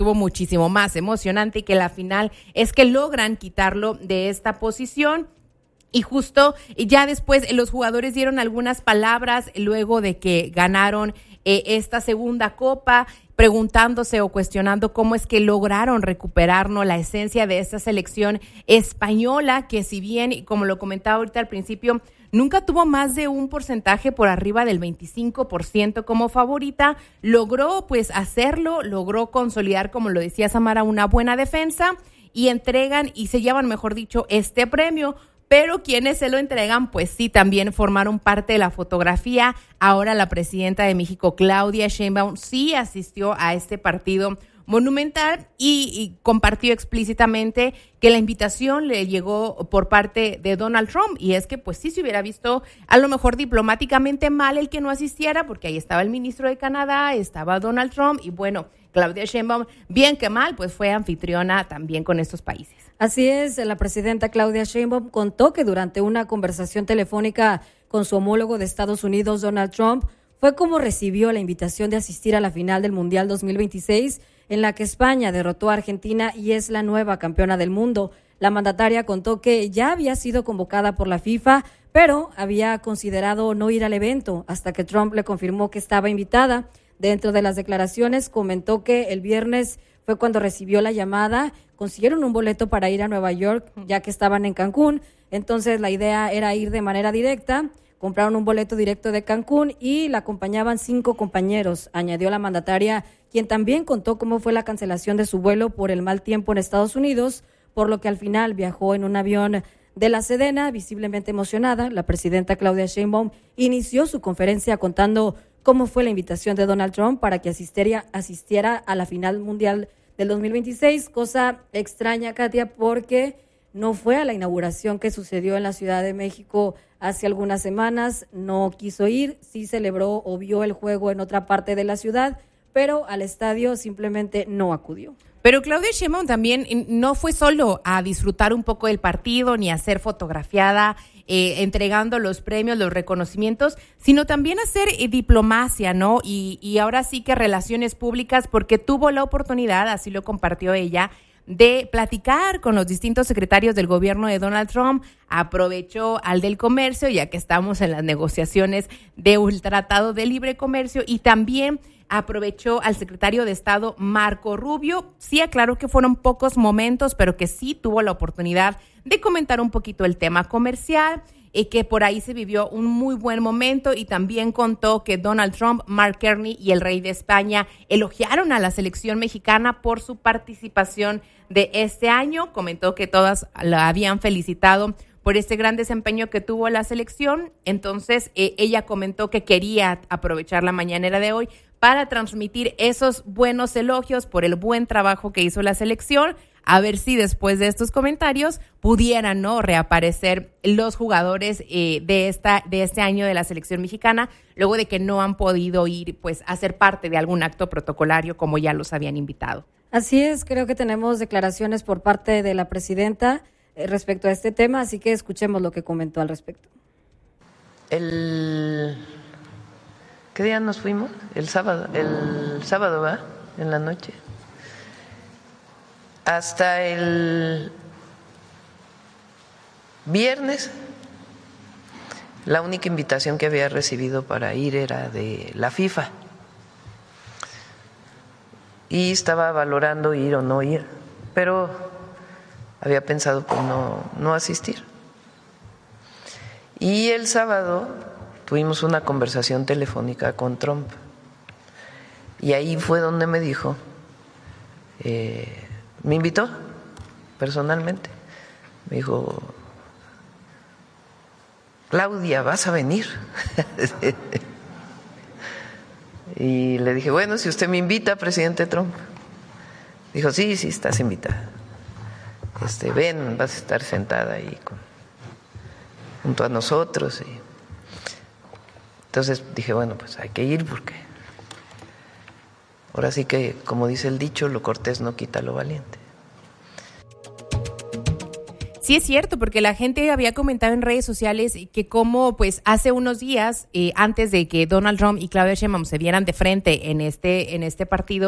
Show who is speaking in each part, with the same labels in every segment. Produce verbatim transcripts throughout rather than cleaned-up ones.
Speaker 1: estuvo muchísimo más emocionante y que la final es que logran quitarlo de esta posición. Y justo ya después los jugadores dieron algunas palabras luego de que ganaron eh, esta segunda copa, preguntándose o cuestionando cómo es que lograron recuperar, ¿no?, la esencia de esta selección española, que si bien, como lo comentaba ahorita al principio, nunca tuvo más de un porcentaje por arriba del veinticinco por ciento como favorita, logró pues hacerlo, logró consolidar, como lo decía Samara, una buena defensa y entregan y se llevan, mejor dicho, este premio. Pero quienes se lo entregan, pues sí, también formaron parte de la fotografía. Ahora la presidenta de México, Claudia Sheinbaum, sí asistió a este partido monumental y, y compartió explícitamente que la invitación le llegó por parte de Donald Trump, y es que pues sí se hubiera visto a lo mejor diplomáticamente mal el que no asistiera, porque ahí estaba el ministro de Canadá, estaba Donald Trump, y bueno, Claudia Sheinbaum, bien que mal, pues fue anfitriona también con estos países.
Speaker 2: Así es, la presidenta Claudia Sheinbaum contó que durante una conversación telefónica con su homólogo de Estados Unidos, Donald Trump, fue como recibió la invitación de asistir a la final del Mundial dos mil veintiséis, en la que España derrotó a Argentina y es la nueva campeona del mundo. La mandataria contó que ya había sido convocada por la FIFA, pero había considerado no ir al evento hasta que Trump le confirmó que estaba invitada. Dentro de las declaraciones comentó que el viernes fue cuando recibió la llamada, consiguieron un boleto para ir a Nueva York, ya que estaban en Cancún, entonces la idea era ir de manera directa, compraron un boleto directo de Cancún y la acompañaban cinco compañeros, añadió la mandataria, quien también contó cómo fue la cancelación de su vuelo por el mal tiempo en Estados Unidos, por lo que al final viajó en un avión de la Sedena, visiblemente emocionada. La presidenta Claudia Sheinbaum inició su conferencia contando cómo fue la invitación de Donald Trump para que asistiera, asistiera a la final mundial del dos mil veintiséis, cosa extraña, Katia, porque no fue a la inauguración que sucedió en la Ciudad de México hace algunas semanas, no quiso ir, sí celebró o vio el juego en otra parte de la ciudad, pero al estadio simplemente no acudió.
Speaker 1: Pero Claudia Sheinbaum también no fue solo a disfrutar un poco del partido ni a ser fotografiada eh, entregando los premios, los reconocimientos, sino también a hacer eh, diplomacia, ¿no? Y, y ahora sí que relaciones públicas, porque tuvo la oportunidad, así lo compartió ella, de platicar con los distintos secretarios del gobierno de Donald Trump. Aprovechó al del comercio, ya que estamos en las negociaciones del Tratado de Libre Comercio, y también aprovechó al secretario de Estado Marco Rubio. Sí aclaró que fueron pocos momentos, pero que sí tuvo la oportunidad de comentar un poquito el tema comercial, y que por ahí se vivió un muy buen momento, y también contó que Donald Trump, Mark Carney y el rey de España elogiaron a la selección mexicana por su participación de este año. Comentó que todas la habían felicitado por este gran desempeño que tuvo la selección. Entonces, eh, ella comentó que quería aprovechar la mañanera de hoy para transmitir esos buenos elogios por el buen trabajo que hizo la selección, a ver si después de estos comentarios pudieran, ¿no?, reaparecer los jugadores eh, de esta de este año de la selección mexicana, luego de que no han podido ir pues a ser parte de algún acto protocolario como ya los habían invitado.
Speaker 2: Así es, creo que tenemos declaraciones por parte de la presidenta eh, respecto a este tema, así que escuchemos lo que comentó al respecto.
Speaker 3: El ¿Qué día nos fuimos? El sábado, el sábado, ¿va? En la noche. Hasta el viernes, la única invitación que había recibido para ir era de la FIFA. Y estaba valorando ir o no ir, pero había pensado pues no, no asistir. Y el sábado tuvimos una conversación telefónica con Trump, y ahí fue donde me dijo, eh, me invitó personalmente, me dijo, Claudia, ¿vas a venir? Y le dije, bueno, si usted me invita, presidente Trump. Dijo, sí, sí, estás invitada. Este, ven, vas a estar sentada ahí con, junto a nosotros. Y entonces dije, bueno, pues hay que ir porque ahora sí que, como dice el dicho, lo cortés no quita lo valiente.
Speaker 1: Sí, es cierto, porque la gente había comentado en redes sociales que como pues hace unos días, eh, antes de que Donald Trump y Claudia Sheinbaum se vieran de frente en este, en este partido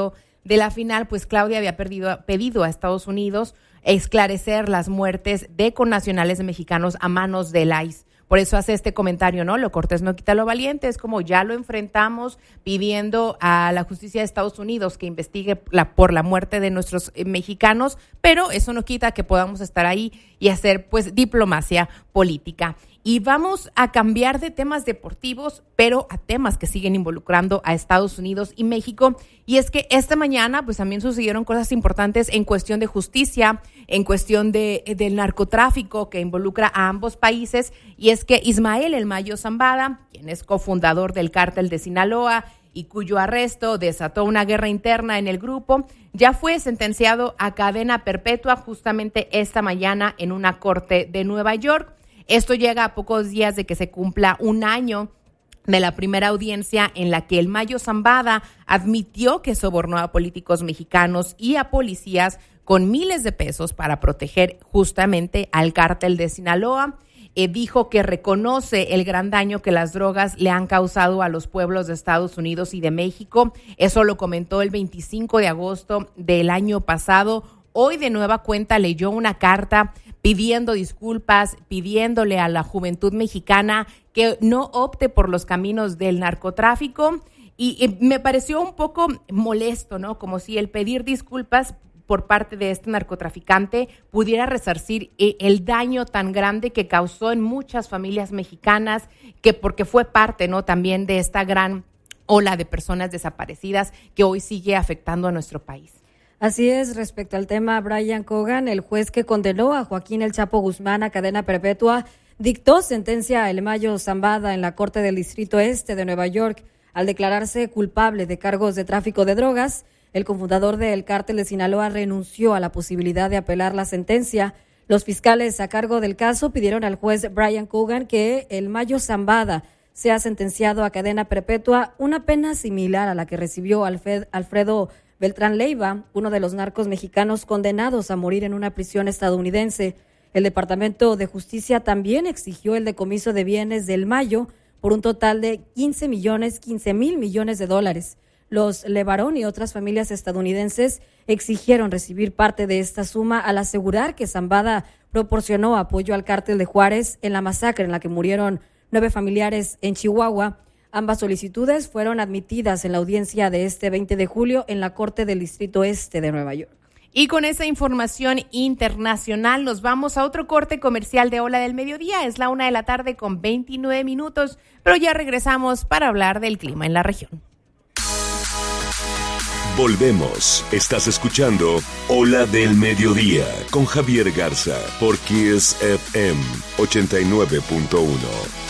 Speaker 1: de la final, pues Claudia había perdido, pedido a Estados Unidos esclarecer las muertes de connacionales mexicanos a manos del I C E. Por eso hace este comentario, ¿no? Lo cortés no quita lo valiente, es como ya lo enfrentamos pidiendo a la justicia de Estados Unidos que investigue la, por la muerte de nuestros eh, mexicanos, pero eso no quita que podamos estar ahí y hacer pues diplomacia política. Y vamos a cambiar de temas deportivos, pero a temas que siguen involucrando a Estados Unidos y México. Y es que esta mañana pues también sucedieron cosas importantes en cuestión de justicia, en cuestión de del narcotráfico que involucra a ambos países. Y es que Ismael El Mayo Zambada, quien es cofundador del cártel de Sinaloa y cuyo arresto desató una guerra interna en el grupo, ya fue sentenciado a cadena perpetua justamente esta mañana en una corte de Nueva York. Esto llega a pocos días de que se cumpla un año de la primera audiencia en la que el Mayo Zambada admitió que sobornó a políticos mexicanos y a policías con miles de pesos para proteger justamente al cártel de Sinaloa. Eh, dijo que reconoce el gran daño que las drogas le han causado a los pueblos de Estados Unidos y de México. Eso lo comentó el veinticinco de agosto del año pasado. Hoy de nueva cuenta leyó una carta pidiendo disculpas, pidiéndole a la juventud mexicana que no opte por los caminos del narcotráfico. Y, y me pareció un poco molesto, ¿no? Como si el pedir disculpas por parte de este narcotraficante pudiera resarcir el daño tan grande que causó en muchas familias mexicanas, que porque fue parte, ¿no?, también de esta gran ola de personas desaparecidas que hoy sigue afectando a nuestro país.
Speaker 2: Así es, respecto al tema, Brian Cogan, el juez que condenó a Joaquín El Chapo Guzmán a cadena perpetua, dictó sentencia a El Mayo Zambada en la Corte del Distrito Este de Nueva York al declararse culpable de cargos de tráfico de drogas. El cofundador del cártel de Sinaloa renunció a la posibilidad de apelar la sentencia. Los fiscales a cargo del caso pidieron al juez Brian Cogan que El Mayo Zambada sea sentenciado a cadena perpetua, una pena similar a la que recibió Alfred, Alfredo Beltrán Leiva, uno de los narcos mexicanos condenados a morir en una prisión estadounidense. El Departamento de Justicia también exigió el decomiso de bienes del Mayo por un total de quince millones, quince mil millones de dólares. Los Levarón y otras familias estadounidenses exigieron recibir parte de esta suma al asegurar que Zambada proporcionó apoyo al cártel de Juárez en la masacre en la que murieron nueve familiares en Chihuahua. Ambas solicitudes fueron admitidas en la audiencia de este veinte de julio en la Corte del Distrito Este de Nueva York.
Speaker 1: Y con esa información internacional nos vamos a otro corte comercial de Ola del Mediodía. Es la una de la tarde con veintinueve minutos, pero ya regresamos para hablar del clima en la región.
Speaker 4: Volvemos. Estás escuchando Ola del Mediodía con Javier Garza por Kiss F M ochenta y nueve punto uno.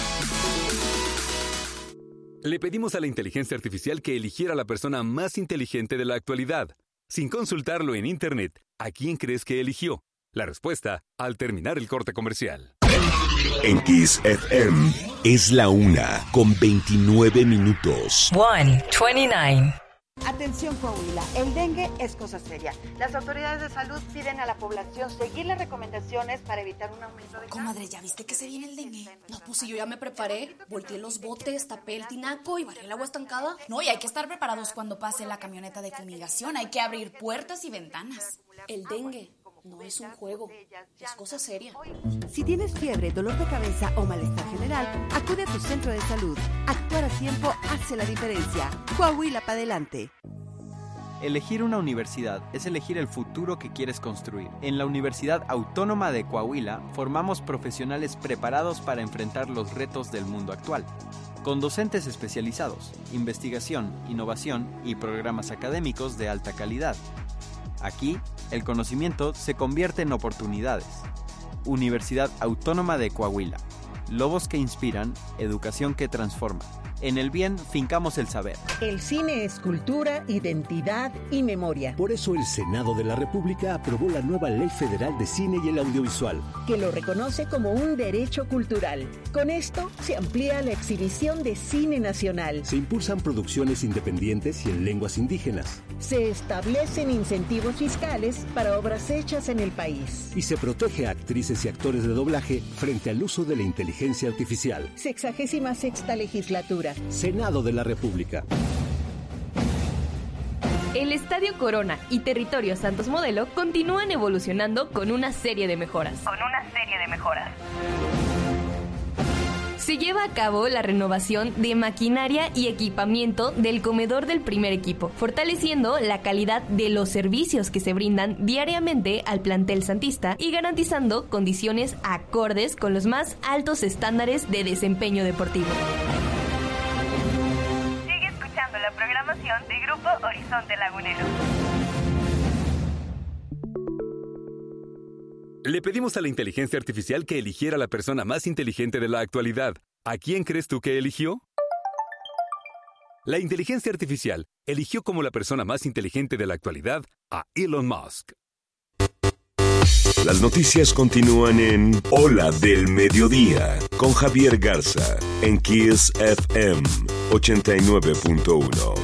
Speaker 5: Le pedimos a la inteligencia artificial que eligiera a la persona más inteligente de la actualidad. Sin consultarlo en Internet, ¿a quién crees que eligió? La respuesta al terminar el corte comercial.
Speaker 4: En Kiss F M es la una con veintinueve minutos.
Speaker 6: one twenty-nine.
Speaker 7: Atención Coahuila, el dengue es cosa seria. Las autoridades de salud piden a la población seguir las recomendaciones para evitar un aumento de...
Speaker 8: Comadre, ¿ya viste que se viene el dengue? No, pues si yo ya me preparé, volteé los botes, tapé el tinaco y barré el agua estancada. No, y hay que estar preparados cuando pase la camioneta de fumigación. Hay que abrir puertas y ventanas. El dengue no es un juego, es cosa seria.
Speaker 7: Si tienes fiebre, dolor de cabeza o malestar general, acude a tu centro de salud. Actuar a tiempo hace la diferencia. Coahuila para adelante.
Speaker 9: Elegir una universidad es elegir el futuro que quieres construir. En la Universidad Autónoma de Coahuila formamos profesionales preparados para enfrentar los retos del mundo actual. Con docentes especializados, investigación, innovación y programas académicos de alta calidad. Aquí, el conocimiento se convierte en oportunidades. Universidad Autónoma de Coahuila. Lobos que inspiran, educación que transforma. En el bien, fincamos el saber.
Speaker 10: El cine es cultura, identidad y memoria.
Speaker 11: Por eso el Senado de la República aprobó la nueva Ley Federal de Cine y el Audiovisual,
Speaker 10: que lo reconoce como un derecho cultural. Con esto, se amplía la exhibición de cine nacional.
Speaker 11: Se impulsan producciones independientes y en lenguas indígenas.
Speaker 10: Se establecen incentivos fiscales para obras hechas en el país.
Speaker 11: Y se protege a actrices y actores de doblaje frente al uso de la inteligencia artificial.
Speaker 10: Sexagésima sexta legislatura.
Speaker 11: Senado de la República.
Speaker 12: El Estadio Corona y Territorio Santos Modelo continúan evolucionando con una serie de mejoras.
Speaker 13: Con una serie de mejoras.
Speaker 12: Se lleva a cabo la renovación de maquinaria y equipamiento del comedor del primer equipo, fortaleciendo la calidad de los servicios que se brindan diariamente al plantel santista y garantizando condiciones acordes con los más altos estándares de desempeño deportivo.
Speaker 13: Sigue escuchando la programación de Grupo Horizonte Lagunero.
Speaker 5: Le pedimos a la inteligencia artificial que eligiera la persona más inteligente de la actualidad. ¿A quién crees tú que eligió? La inteligencia artificial eligió como la persona más inteligente de la actualidad a Elon Musk.
Speaker 4: Las noticias continúan en Ola del Mediodía con Javier Garza en Kiss F M ochenta y nueve punto uno.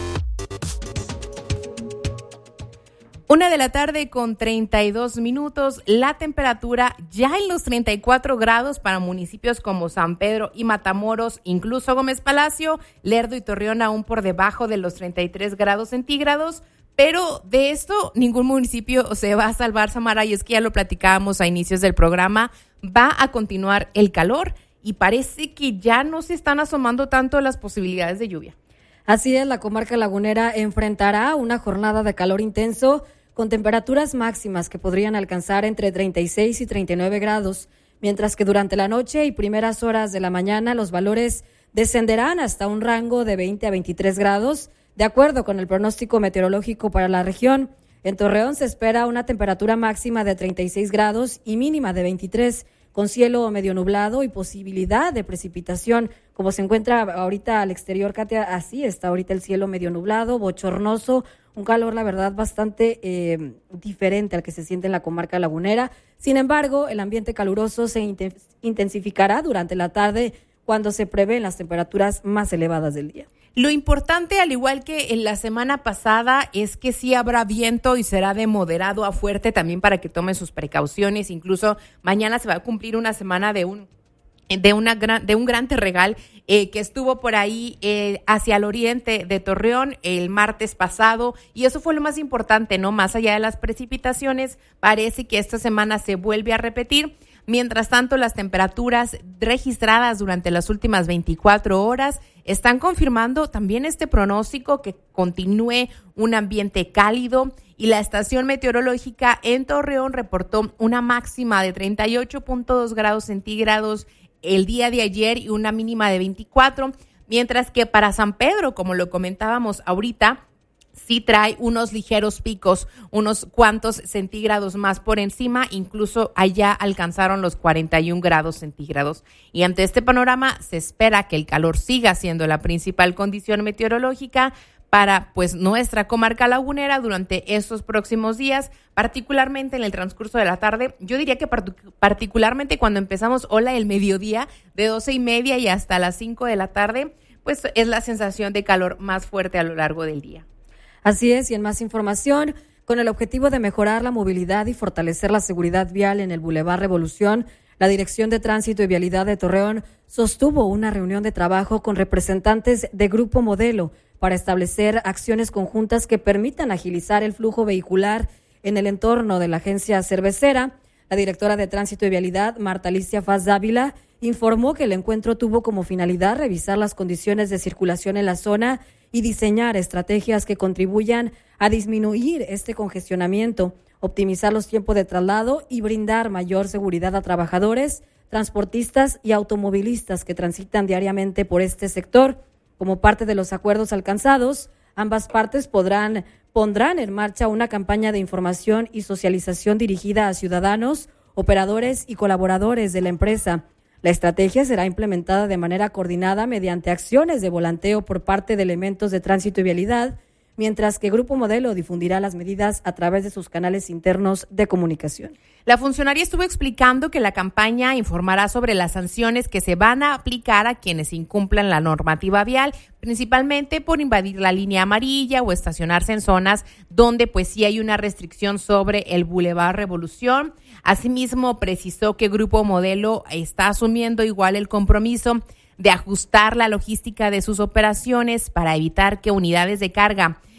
Speaker 1: Una de la tarde con treinta y dos minutos, la temperatura ya en los treinta y cuatro grados para municipios como San Pedro y Matamoros, incluso Gómez Palacio, Lerdo y Torreón aún por debajo de los treinta y tres grados centígrados, pero de esto ningún municipio se va a salvar, Samara, y es que ya lo platicábamos a inicios del programa, va a continuar el calor y parece que ya no se están asomando tanto las posibilidades de lluvia.
Speaker 2: Así es, la comarca lagunera enfrentará una jornada de calor intenso con temperaturas máximas que podrían alcanzar entre treinta y seis y treinta y nueve grados, mientras que durante la noche y primeras horas de la mañana los valores descenderán hasta un rango de veinte a veintitrés grados, de acuerdo con el pronóstico meteorológico para la región. En Torreón se espera una temperatura máxima de treinta y seis grados y mínima de veintitrés, con cielo medio nublado y posibilidad de precipitación. Como se encuentra ahorita al exterior, Katia, así está ahorita el cielo medio nublado, bochornoso, un calor, la verdad, bastante eh, diferente al que se siente en la comarca lagunera. Sin embargo, el ambiente caluroso se intensificará durante la tarde cuando se prevén las temperaturas más elevadas del día.
Speaker 1: Lo importante, al igual que en la semana pasada, es que sí habrá viento y será de moderado a fuerte también para que tomen sus precauciones. Incluso mañana se va a cumplir una semana de un de una gran de un gran terregal eh, que estuvo por ahí eh, hacia el oriente de Torreón el martes pasado, y eso fue lo más importante, ¿no? Más allá de las precipitaciones, parece que esta semana se vuelve a repetir. Mientras tanto, las temperaturas registradas durante las últimas veinticuatro horas están confirmando también este pronóstico que continúe un ambiente cálido, y la estación meteorológica en Torreón reportó una máxima de treinta y ocho punto dos grados centígrados el día de ayer y una mínima de veinticuatro, mientras que para San Pedro, como lo comentábamos ahorita, sí trae unos ligeros picos, unos cuantos centígrados más por encima, incluso allá alcanzaron los cuarenta y un grados centígrados. Y ante este panorama se espera que el calor siga siendo la principal condición meteorológica para pues nuestra comarca lagunera durante estos próximos días, particularmente en el transcurso de la tarde. Yo diría que part- particularmente cuando empezamos Ola el mediodía, de doce y media y hasta las cinco de la tarde, pues es la sensación de calor más fuerte a lo largo del día.
Speaker 2: Así es, y en más información, con el objetivo de mejorar la movilidad y fortalecer la seguridad vial en el Boulevard Revolución, la Dirección de Tránsito y Vialidad de Torreón sostuvo una reunión de trabajo con representantes de Grupo Modelo para establecer acciones conjuntas que permitan agilizar el flujo vehicular en el entorno de la agencia cervecera. La directora de Tránsito y Vialidad, Marta Alicia Faz Dávila, informó que el encuentro tuvo como finalidad revisar las condiciones de circulación en la zona y diseñar estrategias que contribuyan a disminuir este congestionamiento, optimizar los tiempos de traslado y brindar mayor seguridad a trabajadores, transportistas y automovilistas que transitan diariamente por este sector. Como parte de los acuerdos alcanzados, ambas partes podrán, pondrán en marcha una campaña de información y socialización dirigida a ciudadanos, operadores y colaboradores de la empresa. La estrategia será implementada de manera coordinada mediante acciones de volanteo por parte de elementos de tránsito y vialidad, mientras que Grupo Modelo difundirá las medidas a través de sus canales internos de comunicación.
Speaker 1: La funcionaria estuvo explicando que la campaña informará sobre las sanciones que se van a aplicar a quienes incumplan la normativa vial, principalmente por invadir la línea amarilla o estacionarse en zonas donde pues sí hay una restricción sobre el Boulevard Revolución. Asimismo, precisó que Grupo Modelo está asumiendo igual el compromiso de ajustar la logística de sus operaciones para evitar que unidades de carga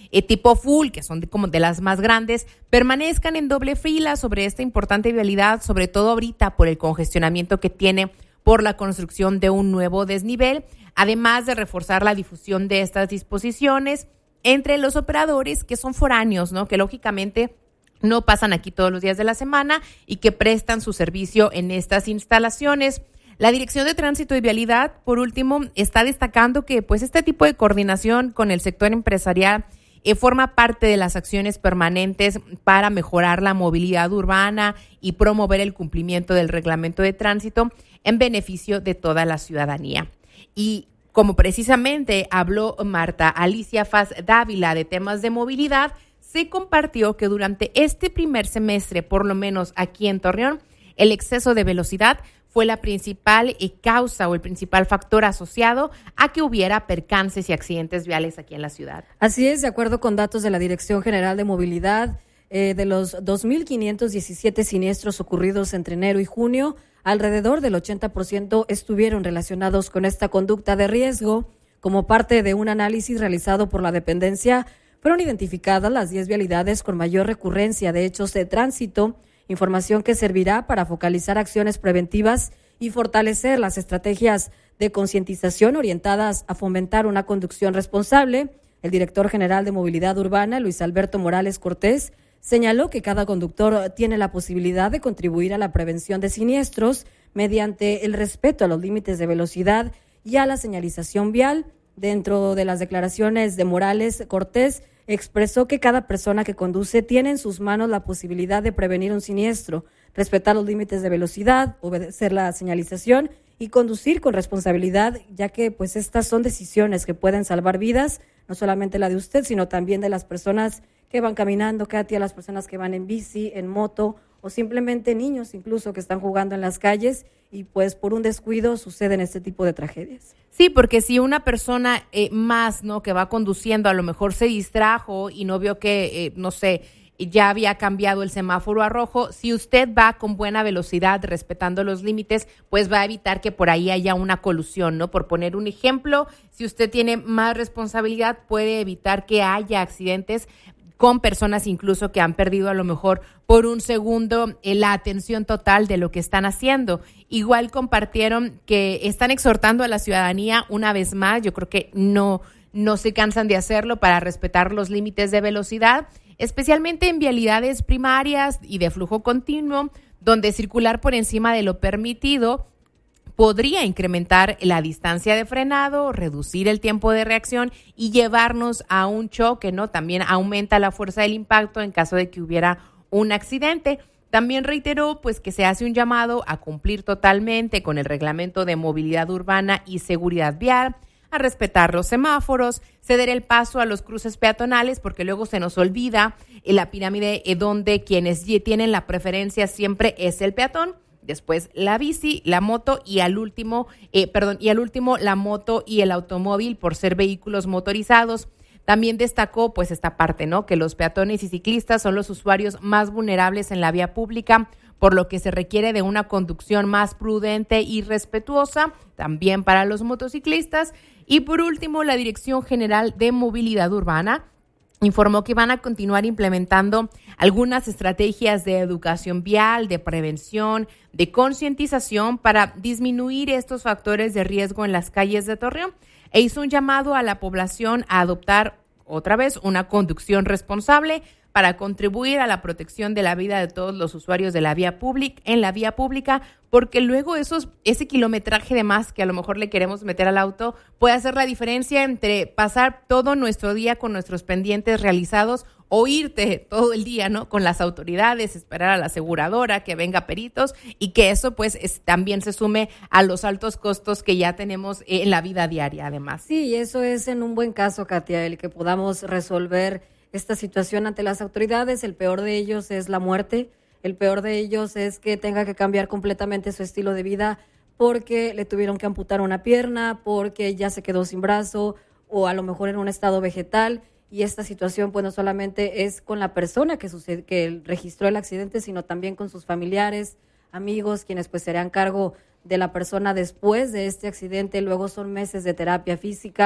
Speaker 1: eh, tipo full, que son de, como de las más grandes, permanezcan en doble fila sobre esta importante vialidad, sobre todo ahorita por el congestionamiento que tiene por la construcción de un nuevo desnivel, además de reforzar la difusión de estas disposiciones entre los operadores que son foráneos, ¿no? Que lógicamente no pasan aquí todos los días de la semana y que prestan su servicio en estas instalaciones. La Dirección de Tránsito y Vialidad, por último, está destacando que pues este tipo de coordinación con el sector empresarial eh, forma parte de las acciones permanentes para mejorar la movilidad urbana y promover el cumplimiento del reglamento de tránsito en beneficio de toda la ciudadanía. Y como precisamente habló Marta Alicia Faz Dávila de temas de movilidad, se compartió que durante este primer semestre, por lo menos aquí en Torreón, el exceso de velocidad fue la principal causa o el principal factor asociado a que hubiera percances y accidentes viales aquí en la ciudad.
Speaker 2: Así es, de acuerdo con datos de la Dirección General de Movilidad, eh, de los dos mil quinientos diecisiete siniestros ocurridos entre enero y junio, alrededor del ochenta por ciento estuvieron relacionados con esta conducta de riesgo. Como parte de un análisis realizado por la dependencia, fueron identificadas las diez vialidades con mayor recurrencia de hechos de tránsito, información que servirá para focalizar acciones preventivas y fortalecer las estrategias de concientización orientadas a fomentar una conducción responsable. El director general de Movilidad Urbana, Luis Alberto Morales Cortés, señaló que cada conductor tiene la posibilidad de contribuir a la prevención de siniestros mediante el respeto a los límites de velocidad y a la señalización vial. Dentro de las declaraciones de Morales, Cortés expresó que cada persona que conduce tiene en sus manos la posibilidad de prevenir un siniestro, respetar los límites de velocidad, obedecer la señalización y conducir con responsabilidad, ya que pues estas son decisiones que pueden salvar vidas, no solamente la de usted, sino también de las personas que van caminando, Katia, las personas que van en bici, en moto, o simplemente niños incluso que están jugando en las calles y pues por un descuido suceden este tipo de tragedias.
Speaker 1: Sí, porque si una persona eh, más, ¿no?, que va conduciendo a lo mejor se distrajo y no vio que, eh, no sé, ya había cambiado el semáforo a rojo, si usted va con buena velocidad respetando los límites, pues va a evitar que por ahí haya una colusión, ¿no? Por poner un ejemplo, si usted tiene más responsabilidad, puede evitar que haya accidentes con personas incluso que han perdido a lo mejor por un segundo eh, la atención total de lo que están haciendo. Igual compartieron que están exhortando a la ciudadanía una vez más, yo creo que no, no se cansan de hacerlo para respetar los límites de velocidad, especialmente en vialidades primarias y de flujo continuo, donde circular por encima de lo permitido podría incrementar la distancia de frenado, reducir el tiempo de reacción y llevarnos a un choque, ¿no? También aumenta la fuerza del impacto en caso de que hubiera un accidente. También reiteró pues que se hace un llamado a cumplir totalmente con el reglamento de movilidad urbana y seguridad vial, a respetar los semáforos, ceder el paso a los cruces peatonales, porque luego se nos olvida en la pirámide eh, donde quienes tienen la preferencia siempre es el peatón, después la bici, la moto y al último, eh, perdón, y al último la moto y el automóvil por ser vehículos motorizados. También destacó pues esta parte, ¿no?, que los peatones y ciclistas son los usuarios más vulnerables en la vía pública, por lo que se requiere de una conducción más prudente y respetuosa, también para los motociclistas. Y por último, la Dirección General de Movilidad Urbana informó que van a continuar implementando algunas estrategias de educación vial, de prevención, de concientización para disminuir estos factores de riesgo en las calles de Torreón, e hizo un llamado a la población a adoptar otra vez una conducción responsable para contribuir a la protección de la vida de todos los usuarios de la vía pública, en la vía pública, porque luego esos, ese kilometraje de más que a lo mejor le queremos meter al auto puede hacer la diferencia entre pasar todo nuestro día con nuestros pendientes realizados o irte todo el día, ¿no?, con las autoridades, esperar a la aseguradora que venga peritos y que eso pues es, también se sume a los altos costos que ya tenemos en la vida diaria además.
Speaker 2: Sí, y eso es en un buen caso, Katia, el que podamos resolver esta situación ante las autoridades. El peor de ellos es la muerte, el peor de ellos es que tenga que cambiar completamente su estilo de vida porque le tuvieron que amputar una pierna, porque ya se quedó sin brazo o a lo mejor en un estado vegetal. Y esta situación pues no solamente es con la persona que, sucede, que registró el accidente, sino también con sus familiares, amigos, quienes pues se harán cargo de la persona después de este accidente. Luego son meses de terapia física,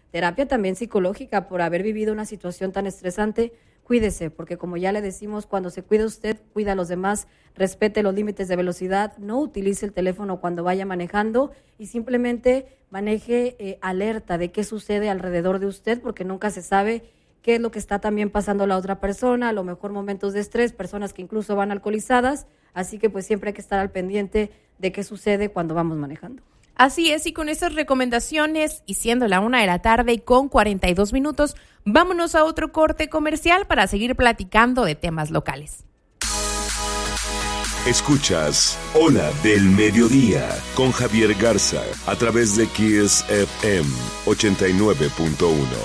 Speaker 2: terapia también psicológica por haber vivido una situación tan estresante. Cuídese, porque como ya le decimos, cuando se cuida usted, cuida a los demás, respete los límites de velocidad, no utilice el teléfono cuando vaya manejando y simplemente maneje eh, alerta de qué sucede alrededor de usted, porque nunca se sabe qué es lo que está también pasando la otra persona, a lo mejor momentos de estrés, personas que incluso van alcoholizadas, así que pues siempre hay que estar al pendiente de qué sucede cuando vamos manejando.
Speaker 1: Así es, y con esas recomendaciones, y siendo la una de la tarde y con cuarenta y dos minutos, vámonos a otro corte comercial para seguir platicando de temas locales.
Speaker 4: Escuchas Ola del Mediodía con Javier Garza a través de Kiss F M ochenta y nueve punto uno.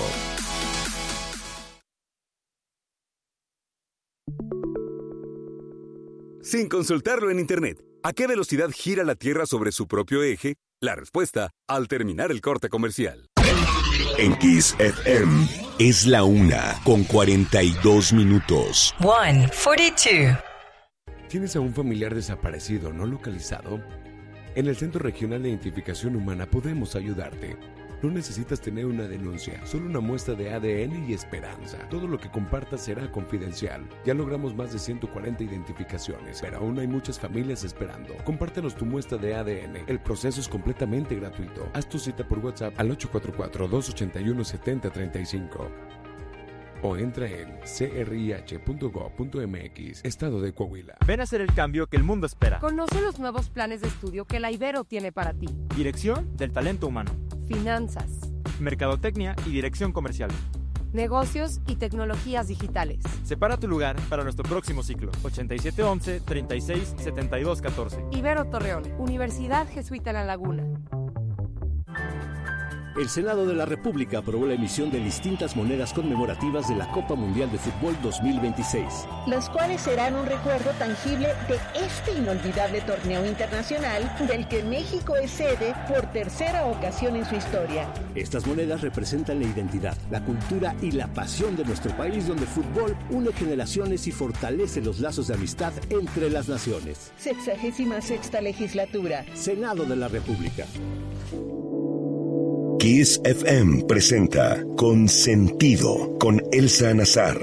Speaker 5: Sin consultarlo en Internet, ¿a qué velocidad gira la Tierra sobre su propio eje? La respuesta al terminar el corte comercial.
Speaker 4: En Kiss F M es la una con cuarenta y dos minutos.
Speaker 6: one forty-two.
Speaker 14: ¿Tienes a un familiar desaparecido no localizado? En el Centro Regional de Identificación Humana podemos ayudarte. No necesitas tener una denuncia, solo una muestra de A D N y esperanza. Todo lo que compartas será confidencial. Ya logramos más de ciento cuarenta identificaciones, pero aún hay muchas familias esperando. Compártenos tu muestra de A D N. El proceso es completamente gratuito. Haz tu cita por WhatsApp al ocho cuatro cuatro, dos ocho uno, siete cero tres cinco o entra en c r i h punto gov punto m x, Estado de Coahuila.
Speaker 15: Ven a hacer el cambio que el mundo espera.
Speaker 16: Conoce los nuevos planes de estudio que la Ibero tiene para ti.
Speaker 15: Dirección del talento humano.
Speaker 16: Finanzas.
Speaker 15: Mercadotecnia y dirección comercial.
Speaker 16: Negocios y tecnologías digitales.
Speaker 15: Separa tu lugar para nuestro próximo ciclo. ochenta y siete once, treinta y seis, setenta y dos catorce.
Speaker 16: Ibero Torreón, Universidad Jesuita en La Laguna.
Speaker 11: El Senado de la República aprobó la emisión de distintas monedas conmemorativas de la Copa Mundial de Fútbol dos mil veintiséis.
Speaker 10: Las cuales serán un recuerdo tangible de este inolvidable torneo internacional del que México es sede por tercera ocasión en su historia.
Speaker 11: Estas monedas representan la identidad, la cultura y la pasión de nuestro país, donde el fútbol une generaciones y fortalece los lazos de amistad entre las naciones.
Speaker 10: Sexagésima sexta legislatura.
Speaker 11: Senado de la República.
Speaker 4: Kiss F M presenta Consentido con Elsa Nazar.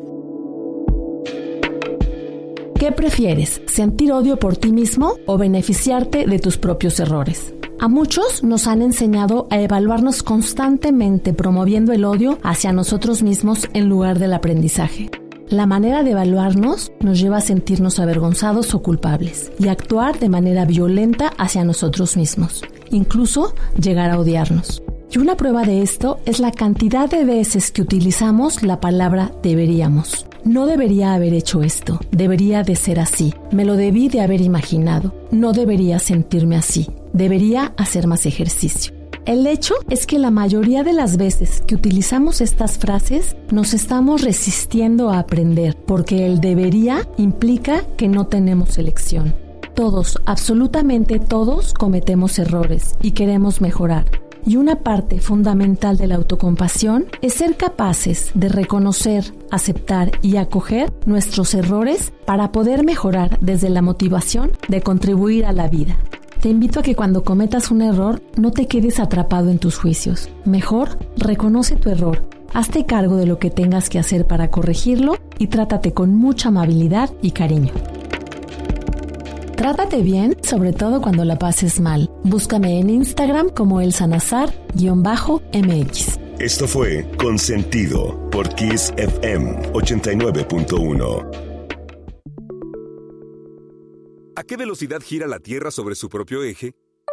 Speaker 17: ¿Qué prefieres? ¿Sentir odio por ti mismo o beneficiarte de tus propios errores? A muchos nos han enseñado a evaluarnos constantemente, promoviendo el odio hacia nosotros mismos en lugar del aprendizaje. La manera de evaluarnos nos lleva a sentirnos avergonzados o culpables y actuar de manera violenta hacia nosotros mismos, incluso llegar a odiarnos. Y una prueba de esto es la cantidad de veces que utilizamos la palabra deberíamos. No debería haber hecho esto, debería de ser así, me lo debí de haber imaginado, no debería sentirme así, debería hacer más ejercicio. El hecho es que la mayoría de las veces que utilizamos estas frases nos estamos resistiendo a aprender, porque el debería implica que no tenemos elección. Todos, absolutamente todos, cometemos errores y queremos mejorar. Y una parte fundamental de la autocompasión es ser capaces de reconocer, aceptar y acoger nuestros errores para poder mejorar desde la motivación de contribuir a la vida. Te invito a que cuando cometas un error no te quedes atrapado en tus juicios. Mejor, reconoce tu error, hazte cargo de lo que tengas que hacer para corregirlo y trátate con mucha amabilidad y cariño. Trátate bien, sobre todo cuando la pases mal. Búscame en Instagram como elsanazar-M X.
Speaker 4: Esto fue Consentido por Kiss F M ochenta y nueve punto uno.
Speaker 5: ¿A qué velocidad gira la Tierra sobre su propio eje?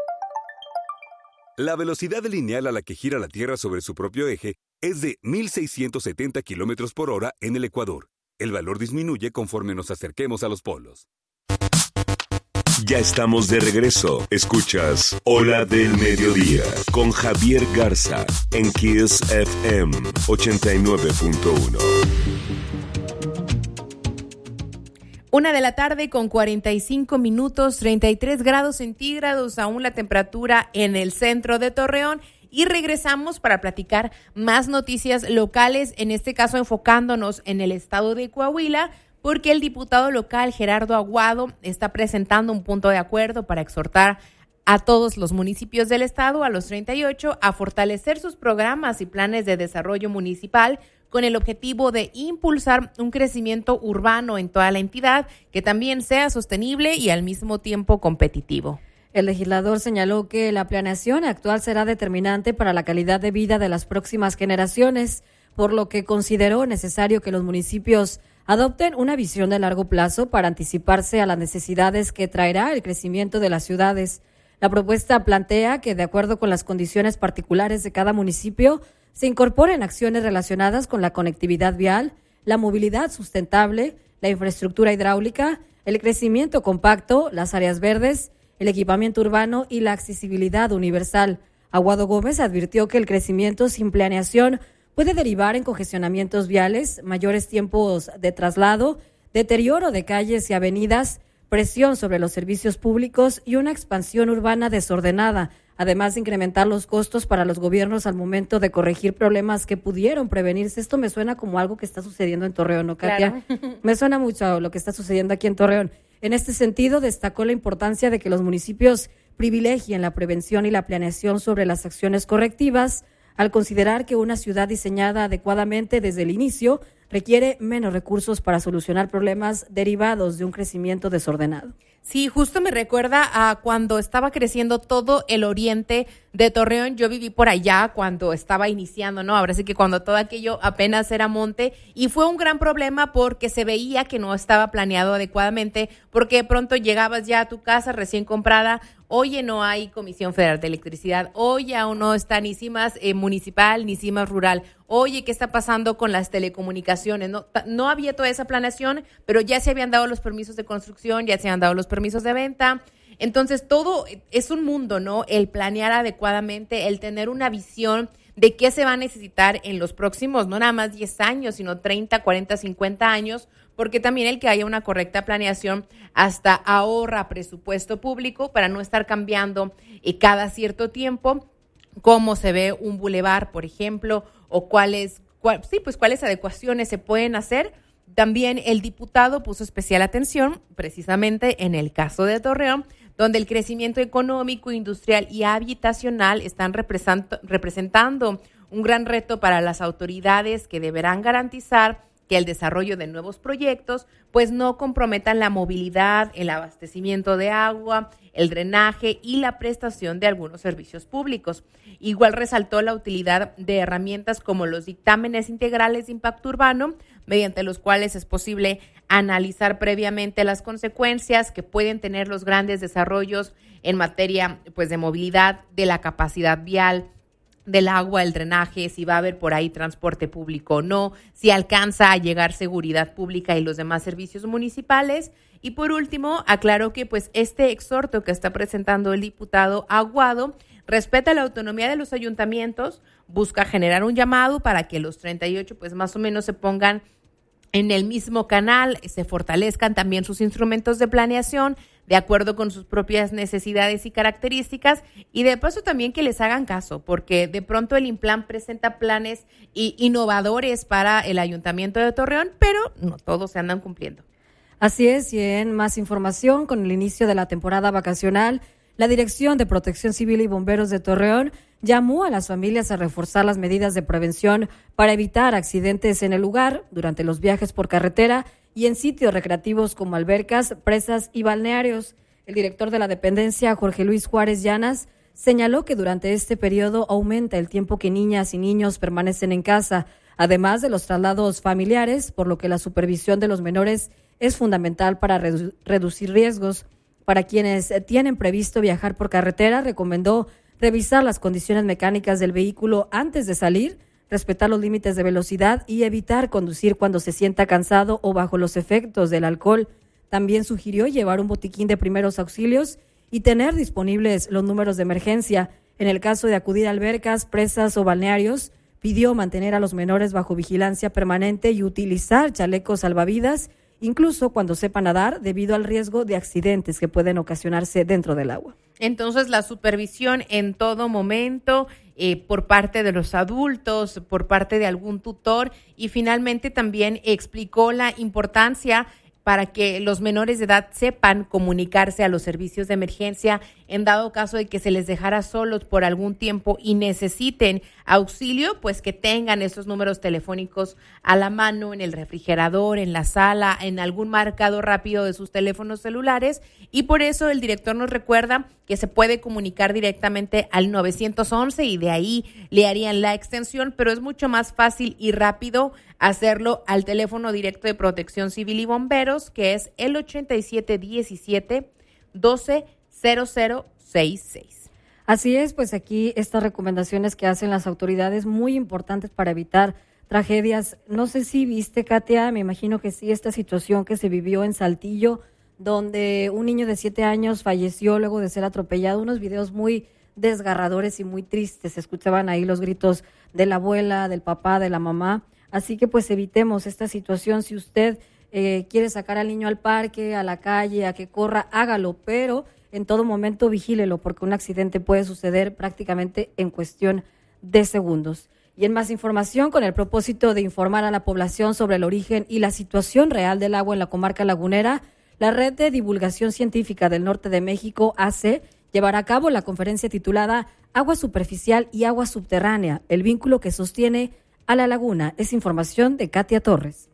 Speaker 5: La velocidad lineal a la que gira la Tierra sobre su propio eje es de mil seiscientos setenta kilómetros por hora en el Ecuador. El valor disminuye conforme nos acerquemos a los polos.
Speaker 4: Ya estamos de regreso. Escuchas Ola del Mediodía con Javier Garza en Kiss F M ochenta y nueve punto uno.
Speaker 1: Una de la tarde con cuarenta y cinco minutos, treinta y tres grados centígrados, aún la temperatura en el centro de Torreón. Y regresamos para platicar más noticias locales, en este caso enfocándonos en el estado de Coahuila, porque el diputado local Gerardo Aguado está presentando un punto de acuerdo para exhortar a todos los municipios del estado, a los treinta y ocho, a fortalecer sus programas y planes de desarrollo municipal con el objetivo de impulsar un crecimiento urbano en toda la entidad que también sea sostenible y al mismo tiempo competitivo.
Speaker 2: El legislador señaló que la planeación actual será determinante para la calidad de vida de las próximas generaciones, por lo que consideró necesario que los municipios adopten una visión de largo plazo para anticiparse a las necesidades que traerá el crecimiento de las ciudades. La propuesta plantea que, de acuerdo con las condiciones particulares de cada municipio, se incorporen acciones relacionadas con la conectividad vial, la movilidad sustentable, la infraestructura hidráulica, el crecimiento compacto, las áreas verdes, el equipamiento urbano y la accesibilidad universal. Aguado Gómez advirtió que el crecimiento sin planeación puede derivar en congestionamientos viales, mayores tiempos de traslado, deterioro de calles y avenidas, presión sobre los servicios públicos y una expansión urbana desordenada, además de incrementar los costos para los gobiernos al momento de corregir problemas que pudieron prevenirse. Esto me suena como algo que está sucediendo en Torreón, ¿no, Katia? Claro. Me suena mucho a lo que está sucediendo aquí en Torreón. En este sentido, destacó la importancia de que los municipios privilegien la prevención y la planeación sobre las acciones correctivas, al considerar que una ciudad diseñada adecuadamente desde el inicio requiere menos recursos para solucionar problemas derivados de un crecimiento desordenado.
Speaker 1: Sí, justo me recuerda a cuando estaba creciendo todo el oriente de Torreón. Yo viví por allá cuando estaba iniciando, ¿no? Ahora sí que cuando todo aquello apenas era monte, y fue un gran problema porque se veía que no estaba planeado adecuadamente, porque de pronto llegabas ya a tu casa recién comprada, oye, no hay Comisión Federal de Electricidad, oye, aún no está ni CIMAS eh, municipal ni CIMAS rural, oye, ¿qué está pasando con las telecomunicaciones? No, no había toda esa planeación, pero ya se habían dado los permisos de construcción, ya se habían dado los permisos de venta. Entonces, todo es un mundo, ¿no? El planear adecuadamente, el tener una visión de qué se va a necesitar en los próximos, no nada más diez años, sino treinta, cuarenta, cincuenta años, porque también el que haya una correcta planeación hasta ahorra presupuesto público para no estar cambiando eh, cada cierto tiempo cómo se ve un bulevar, por ejemplo, o cuáles, cuál, sí, pues cuáles adecuaciones se pueden hacer. También el diputado puso especial atención precisamente en el caso de Torreón, donde el crecimiento económico, industrial y habitacional están represent- representando un gran reto para las autoridades que deberán garantizar que el desarrollo de nuevos proyectos pues no comprometan la movilidad, el abastecimiento de agua, el drenaje y la prestación de algunos servicios públicos. Igual resaltó la utilidad de herramientas como los dictámenes integrales de impacto urbano, mediante los cuales es posible analizar previamente las consecuencias que pueden tener los grandes desarrollos en materia pues de movilidad, de la capacidad vial, del agua, el drenaje, si va a haber por ahí transporte público o no, si alcanza a llegar seguridad pública y los demás servicios municipales. Y por último, aclaró que pues este exhorto que está presentando el diputado Aguado respeta la autonomía de los ayuntamientos, busca generar un llamado para que los treinta y ocho pues más o menos se pongan en el mismo canal, se fortalezcan también sus instrumentos de planeación de acuerdo con sus propias necesidades y características, y de paso también que les hagan caso, porque de pronto el INPLAN presenta planes innovadores para el Ayuntamiento de Torreón, pero no todos se andan cumpliendo.
Speaker 2: Así es, y en más información, con el inicio de la temporada vacacional, la Dirección de Protección Civil y Bomberos de Torreón llamó a las familias a reforzar las medidas de prevención para evitar accidentes en el lugar durante los viajes por carretera y en sitios recreativos como albercas, presas y balnearios. El director de la dependencia, Jorge Luis Juárez Llanas, señaló que durante este periodo aumenta el tiempo que niñas y niños permanecen en casa, además de los traslados familiares, por lo que la supervisión de los menores es fundamental para redu- reducir riesgos. Para quienes tienen previsto viajar por carretera, recomendó revisar las condiciones mecánicas del vehículo antes de salir, respetar los límites de velocidad y evitar conducir cuando se sienta cansado o bajo los efectos del alcohol. También sugirió llevar un botiquín de primeros auxilios y tener disponibles los números de emergencia. En el caso de acudir a albercas, presas o balnearios, pidió mantener a los menores bajo vigilancia permanente y utilizar chalecos salvavidas, incluso cuando sepan nadar, debido al riesgo de accidentes que pueden ocasionarse dentro del agua.
Speaker 1: Entonces, la supervisión en todo momento eh, por parte de los adultos, por parte de algún tutor, y finalmente también explicó la importancia para que los menores de edad sepan comunicarse a los servicios de emergencia en dado caso de que se les dejara solos por algún tiempo y necesiten auxilio, pues que tengan esos números telefónicos a la mano, en el refrigerador, en la sala, en algún marcado rápido de sus teléfonos celulares. Y por eso el director nos recuerda que se puede comunicar directamente al nueve once y de ahí le harían la extensión, pero es mucho más fácil y rápido hacerlo al teléfono directo de Protección Civil y Bomberos, que es el ochenta y siete diecisiete doce cero cero sesenta y seis.
Speaker 2: Así es, pues aquí estas recomendaciones que hacen las autoridades muy importantes para evitar tragedias. No sé si viste, Katia, me imagino que sí, esta situación que se vivió en Saltillo, donde un niño de siete años falleció luego de ser atropellado. Unos videos muy desgarradores y muy tristes. Se escuchaban ahí los gritos de la abuela, del papá, de la mamá. Así que pues evitemos esta situación. Si usted eh, quiere sacar al niño al parque, a la calle, a que corra, hágalo, pero en todo momento vigílelo, porque un accidente puede suceder prácticamente en cuestión de segundos. Y en más información, con el propósito de informar a la población sobre el origen y la situación real del agua en la comarca lagunera, la Red de Divulgación Científica del Norte de México, A C, llevará a cabo la conferencia titulada Agua Superficial y Agua Subterránea, el vínculo que sostiene a la laguna. Es información de Katia Torres.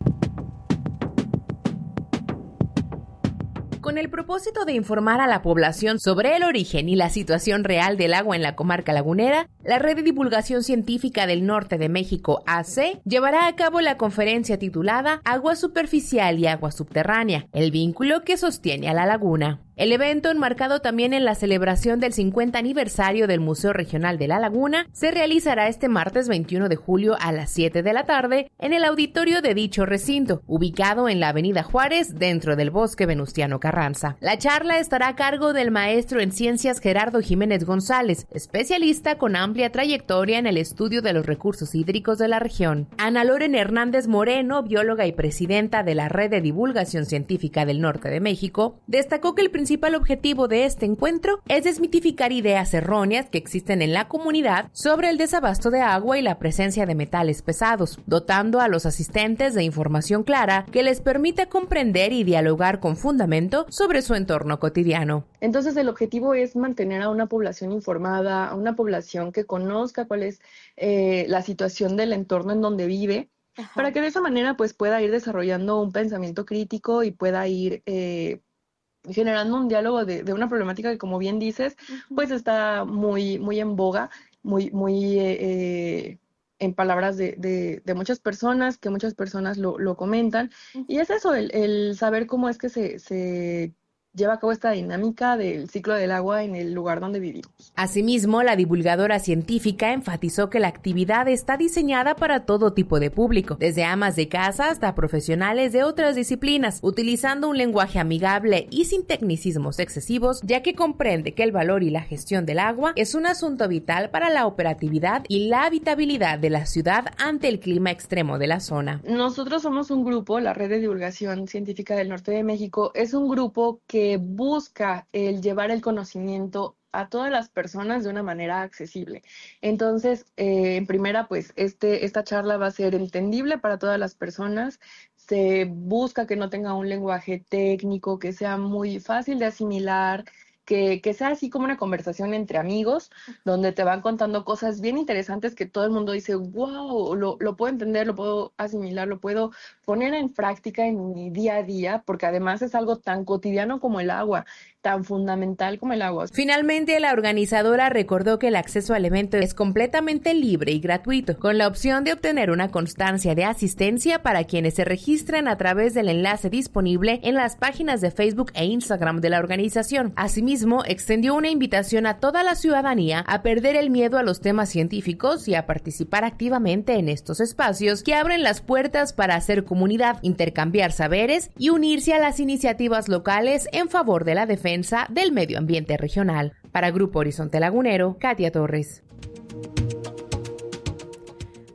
Speaker 1: Con el propósito de informar a la población sobre el origen y la situación real del agua en la comarca lagunera, la Red de Divulgación Científica del Norte de México, A C, llevará a cabo la conferencia titulada Agua Superficial y Agua Subterránea, el vínculo que sostiene a la laguna. El evento, enmarcado también en la celebración del cincuenta aniversario del Museo Regional de La Laguna, se realizará este martes veintiuno de julio a las siete de la tarde en el auditorio de dicho recinto, ubicado en la Avenida Juárez, dentro del Bosque Venustiano Carranza. La charla estará a cargo del maestro en ciencias Gerardo Jiménez González, especialista con amplia trayectoria en el estudio de los recursos hídricos de la región. Ana Loren Hernández Moreno, bióloga y presidenta de la Red de Divulgación Científica del Norte de México, destacó que el El principal objetivo de este encuentro es desmitificar ideas erróneas que existen en la comunidad sobre el desabasto de agua y la presencia de metales pesados, dotando a los asistentes de información clara que les permita comprender y dialogar con fundamento sobre su entorno cotidiano.
Speaker 18: Entonces el objetivo es mantener a una población informada, a una población que conozca cuál es eh, la situación del entorno en donde vive, Ajá. para que de esa manera pues pueda ir desarrollando un pensamiento crítico y pueda ir eh, generando un diálogo de, de una problemática que, como bien dices, uh-huh. pues está muy, muy en boga, muy, muy eh, eh, en palabras de, de, de muchas personas, que muchas personas lo, lo comentan. Uh-huh. Y es eso, el, el saber cómo es que se, se lleva a cabo esta dinámica del ciclo del agua en el lugar donde vivimos.
Speaker 1: Asimismo, la divulgadora científica enfatizó que la actividad está diseñada para todo tipo de público, desde amas de casa hasta profesionales de otras disciplinas, utilizando un lenguaje amigable y sin tecnicismos excesivos, ya que comprende que el valor y la gestión del agua es un asunto vital para la operatividad y la habitabilidad de la ciudad ante el clima extremo de la zona.
Speaker 18: Nosotros somos un grupo, la Red de Divulgación Científica del Norte de México, es un grupo que busca el llevar el conocimiento a todas las personas de una manera accesible. Entonces, eh, en primera, pues este, esta charla va a ser entendible para todas las personas. Se busca que no tenga un lenguaje técnico, que sea muy fácil de asimilar, que, que sea así como una conversación entre amigos, donde te van contando cosas bien interesantes que todo el mundo dice, wow, lo, lo puedo entender, lo puedo asimilar, lo puedo poner en práctica en mi día a día, porque además es algo tan cotidiano como el agua, tan fundamental como el agua.
Speaker 1: Finalmente, la organizadora recordó que el acceso al evento es completamente libre y gratuito, con la opción de obtener una constancia de asistencia para quienes se registren a través del enlace disponible en las páginas de Facebook e Instagram de la organización. Asimismo, extendió una invitación a toda la ciudadanía a perder el miedo a los temas científicos y a participar activamente en estos espacios que abren las puertas para hacer comunidad, intercambiar saberes y unirse a las iniciativas locales en favor de la defensa del medio ambiente regional. Para Grupo Horizonte Lagunero, Katia Torres.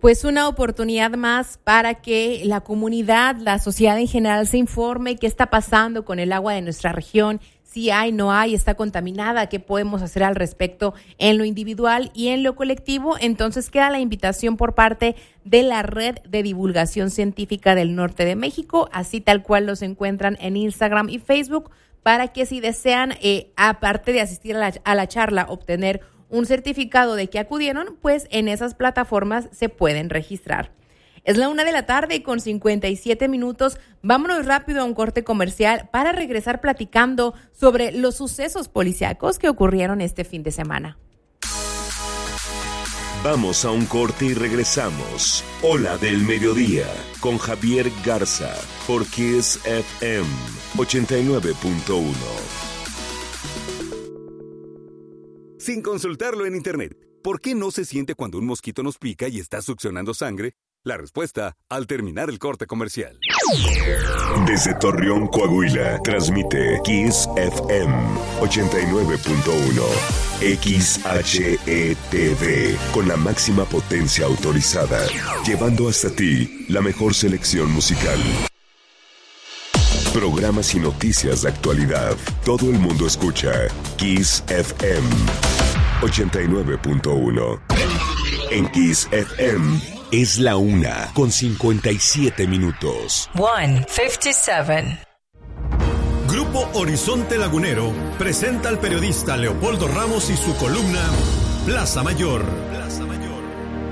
Speaker 1: Pues una oportunidad más para que la comunidad, la sociedad en general se informe qué está pasando con el agua de nuestra región, si hay, no hay, está contaminada, qué podemos hacer al respecto en lo individual y en lo colectivo. Entonces queda la invitación por parte de la Red de Divulgación Científica del Norte de México, así tal cual los encuentran en Instagram y Facebook, para que si desean, eh, aparte de asistir a la, a la charla, obtener un certificado de que acudieron, pues en esas plataformas se pueden registrar. Es la una de la tarde con cincuenta y siete minutos. Vámonos rápido a un corte comercial para regresar platicando sobre los sucesos policíacos que ocurrieron este fin de semana.
Speaker 4: Vamos a un corte y regresamos. Hola del Mediodía con Javier Garza por Kiss F M ochenta y nueve punto uno.
Speaker 5: Sin consultarlo en internet, ¿por qué no se siente cuando un mosquito nos pica y está succionando sangre? La respuesta al terminar el corte comercial.
Speaker 4: Desde Torreón, Coahuila, transmite Kiss F M ochenta y nueve punto uno. X H E T V, con la máxima potencia autorizada, llevando hasta ti la mejor selección musical. Programas y noticias de actualidad. Todo el mundo escucha Kiss F M ochenta y nueve punto uno. En Kiss F M es la una con cincuenta y siete minutos.
Speaker 6: one fifty-seven.
Speaker 19: Grupo Horizonte Lagunero presenta al periodista Leopoldo Ramos y su columna Plaza Mayor. Plaza Mayor.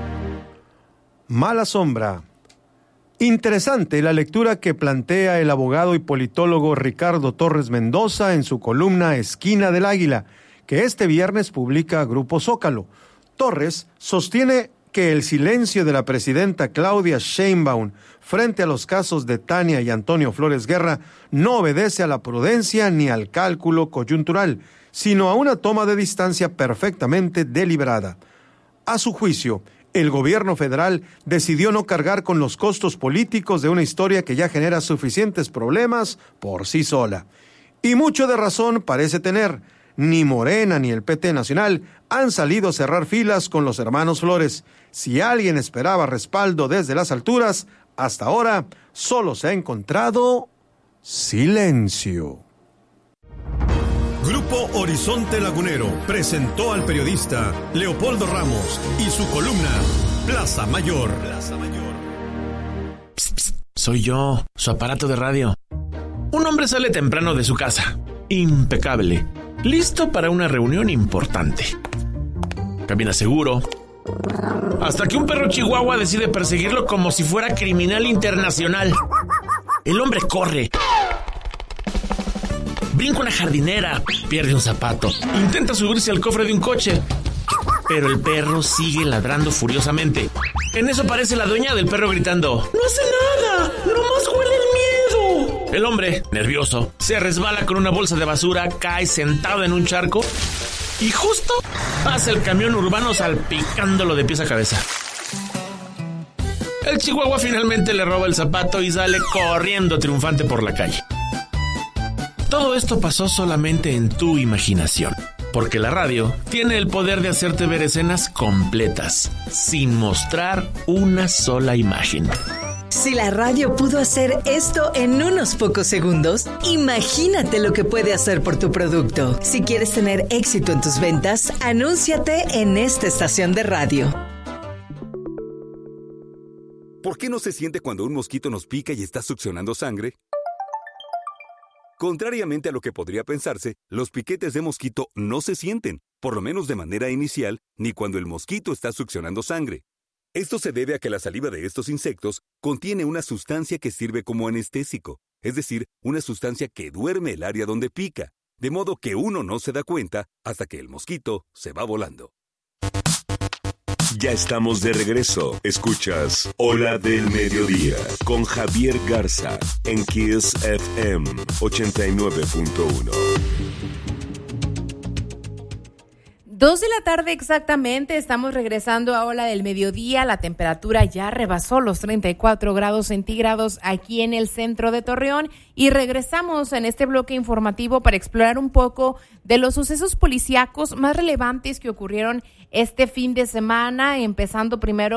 Speaker 20: Mala sombra. Interesante la lectura que plantea el abogado y politólogo Ricardo Torres Mendoza en su columna Esquina del Águila, que este viernes publica Grupo Zócalo. Torres sostiene que el silencio de la presidenta Claudia Sheinbaum frente a los casos de Tania y Antonio Flores Guerra no obedece a la prudencia ni al cálculo coyuntural, sino a una toma de distancia perfectamente deliberada. A su juicio, el gobierno federal decidió no cargar con los costos políticos de una historia que ya genera suficientes problemas por sí sola. Y mucho de razón parece tener. Ni Morena ni el P T Nacional han salido a cerrar filas con los hermanos Flores. Si alguien esperaba respaldo desde las alturas, hasta ahora solo se ha encontrado silencio.
Speaker 19: Grupo Horizonte Lagunero presentó al periodista Leopoldo Ramos y su columna Plaza Mayor. Plaza Mayor.
Speaker 21: Psst, psst, soy yo, su aparato de radio. Un hombre sale temprano de su casa, impecable, listo para una reunión importante. Camina seguro, hasta que un perro chihuahua decide perseguirlo como si fuera criminal internacional. El hombre corre, brinca una jardinera, pierde un zapato, intenta subirse al cofre de un coche, pero el perro sigue ladrando furiosamente. En eso aparece la dueña del perro gritando: ¡No hace nada! ¡Nomás huele el miedo! El hombre, nervioso, se resbala con una bolsa de basura, cae sentado en un charco y justo pasa el camión urbano salpicándolo de pies a cabeza. El chihuahua finalmente le roba el zapato y sale corriendo triunfante por la calle. Todo esto pasó solamente en tu imaginación, porque la radio tiene el poder de hacerte ver escenas completas, sin mostrar una sola imagen.
Speaker 6: Si la radio pudo hacer esto en unos pocos segundos, imagínate lo que puede hacer por tu producto. Si quieres tener éxito en tus ventas, anúnciate en esta estación de radio.
Speaker 5: ¿Por qué no se siente cuando un mosquito nos pica y está succionando sangre? Contrariamente a lo que podría pensarse, los piquetes de mosquito no se sienten, por lo menos de manera inicial, ni cuando el mosquito está succionando sangre. Esto se debe a que la saliva de estos insectos contiene una sustancia que sirve como anestésico, es decir, una sustancia que duerme el área donde pica, de modo que uno no se da cuenta hasta que el mosquito se va volando.
Speaker 4: Ya estamos de regreso. Escuchas Hola del Mediodía con Javier Garza en Kiss F M ochenta y nueve punto uno.
Speaker 1: Dos de la tarde exactamente, estamos regresando a Hola del Mediodía. La temperatura ya rebasó los treinta y cuatro grados centígrados aquí en el centro de Torreón y regresamos en este bloque informativo para explorar un poco de los sucesos policíacos más relevantes que ocurrieron este fin de semana, empezando primero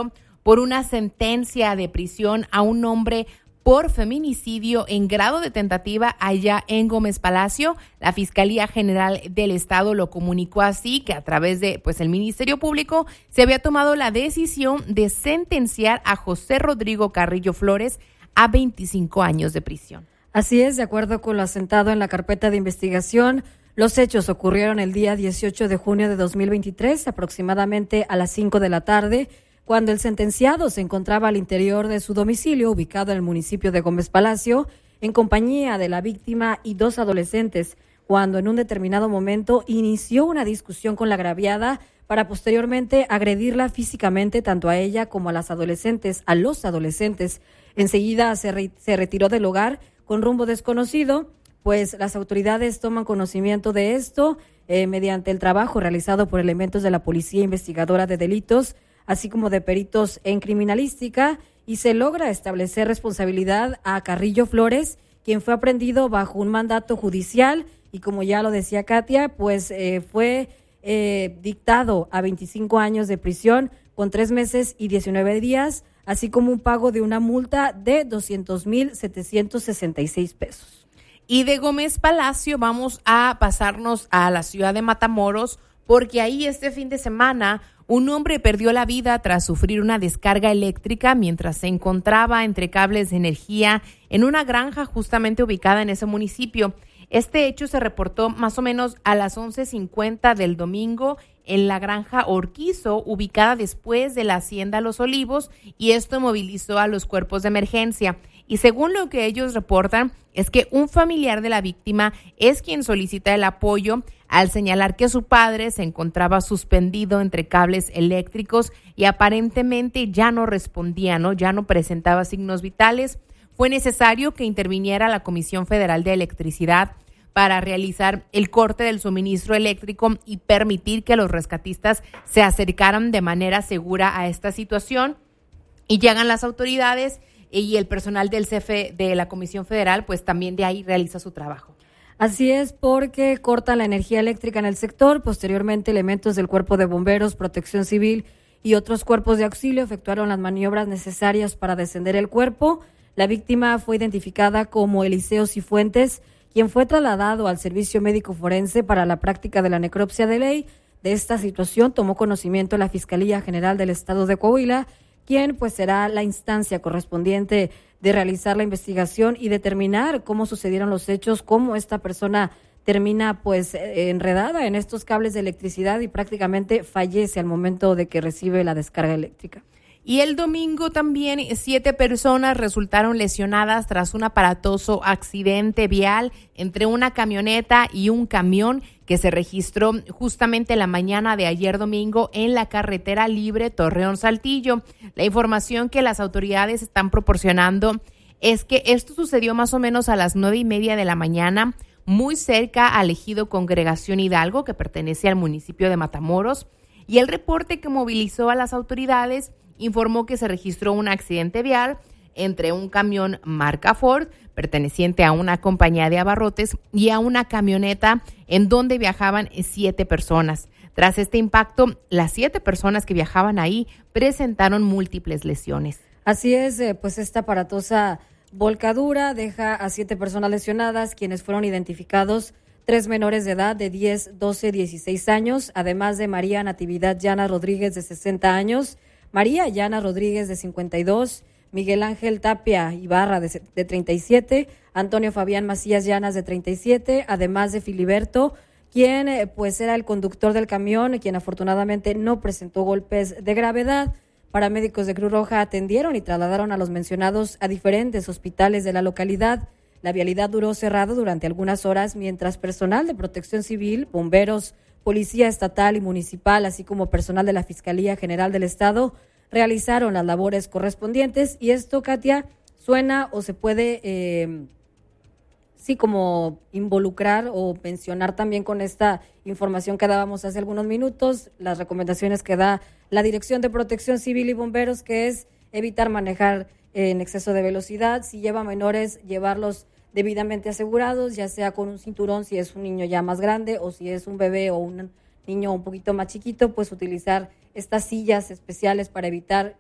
Speaker 1: por una sentencia de prisión a un hombre por feminicidio en grado de tentativa allá en Gómez Palacio. La Fiscalía General del Estado lo comunicó así, que a través de pues el Ministerio Público se había tomado la decisión de sentenciar a José Rodrigo Carrillo Flores a veinticinco años de prisión.
Speaker 2: Así es, de acuerdo con lo asentado en la carpeta de investigación, los hechos ocurrieron el día dieciocho de junio de dos mil veintitrés, aproximadamente a las cinco de la tarde, cuando el sentenciado se encontraba al interior de su domicilio, ubicado en el municipio de Gómez Palacio, en compañía de la víctima y dos adolescentes, cuando en un determinado momento inició una discusión con la agraviada para posteriormente agredirla físicamente tanto a ella como a las adolescentes, a los adolescentes. Enseguida se, re- se retiró del lugar con rumbo desconocido, pues las autoridades toman conocimiento de esto eh, mediante el trabajo realizado por elementos de la Policía Investigadora de Delitos, así como de peritos en criminalística, y se logra establecer responsabilidad a Carrillo Flores, quien fue aprehendido bajo un mandato judicial y, como ya lo decía Katia, pues eh, fue eh, dictado a veinticinco años de prisión con tres meses y diecinueve días, así como un pago de una multa de doscientos mil setecientos sesenta y seis pesos.
Speaker 1: Y de Gómez Palacio vamos a pasarnos a la ciudad de Matamoros, porque ahí este fin de semana un hombre perdió la vida tras sufrir una descarga eléctrica mientras se encontraba entre cables de energía en una granja justamente ubicada en ese municipio. Este hecho se reportó más o menos a las once cincuenta del domingo en la granja Orquizo, ubicada después de la hacienda Los Olivos, y esto movilizó a los cuerpos de emergencia. Y según lo que ellos reportan, es que un familiar de la víctima es quien solicita el apoyo al señalar que su padre se encontraba suspendido entre cables eléctricos y aparentemente ya no respondía, ¿no? Ya no presentaba signos vitales. Fue necesario que interviniera la Comisión Federal de Electricidad para realizar el corte del suministro eléctrico y permitir que los rescatistas se acercaran de manera segura a esta situación. Y llegan las autoridades y el personal del C F E de la Comisión Federal, pues también de ahí realiza su trabajo.
Speaker 2: Así es, porque cortan la energía eléctrica en el sector. Posteriormente, elementos del Cuerpo de Bomberos, Protección Civil y otros cuerpos de auxilio efectuaron las maniobras necesarias para descender el cuerpo. La víctima fue identificada como Eliseo Cifuentes, quien fue trasladado al Servicio Médico Forense para la práctica de la necropsia de ley. De esta situación tomó conocimiento la Fiscalía General del Estado de Coahuila, quien pues será la instancia correspondiente de realizar la investigación y determinar cómo sucedieron los hechos, cómo esta persona termina pues enredada en estos cables de electricidad y prácticamente fallece al momento de que recibe la descarga eléctrica.
Speaker 1: Y el domingo también siete personas resultaron lesionadas tras un aparatoso accidente vial entre una camioneta y un camión que se registró justamente la mañana de ayer domingo en la carretera libre Torreón-Saltillo. La información que las autoridades están proporcionando es que esto sucedió más o menos a las nueve y media de la mañana, muy cerca al ejido Congregación Hidalgo, que pertenece al municipio de Matamoros, y el reporte que movilizó a las autoridades informó que se registró un accidente vial entre un camión marca Ford, perteneciente a una compañía de abarrotes, y a una camioneta en donde viajaban siete personas. Tras este impacto, las siete personas que viajaban ahí presentaron múltiples lesiones.
Speaker 2: Así es, eh, pues esta aparatosa volcadura deja a siete personas lesionadas, quienes fueron identificados tres menores de edad de diez, doce, dieciséis años, además de María Natividad Llana Rodríguez de sesenta años, María Llana Rodríguez de cincuenta y dos, Miguel Ángel Tapia Ibarra de, de treinta y siete, Antonio Fabián Macías Llanas de treinta y siete, además de Filiberto, quien eh, pues era el conductor del camión, quien afortunadamente no presentó golpes de gravedad. Paramédicos de Cruz Roja atendieron y trasladaron a los mencionados a diferentes hospitales de la localidad. La vialidad duró cerrado durante algunas horas mientras personal de Protección Civil, bomberos, Policía Estatal y Municipal, así como personal de la Fiscalía General del Estado, realizaron las labores correspondientes. Y esto, Katia, suena o se puede, eh, sí, como involucrar o mencionar también con esta información que dábamos hace algunos minutos, las recomendaciones que da la Dirección de Protección Civil y Bomberos, que es evitar manejar en exceso de velocidad. Si lleva menores, llevarlos debidamente asegurados, ya sea con un cinturón si es un niño ya más grande, o si es un bebé o un niño un poquito más chiquito, pues utilizar estas sillas especiales para evitar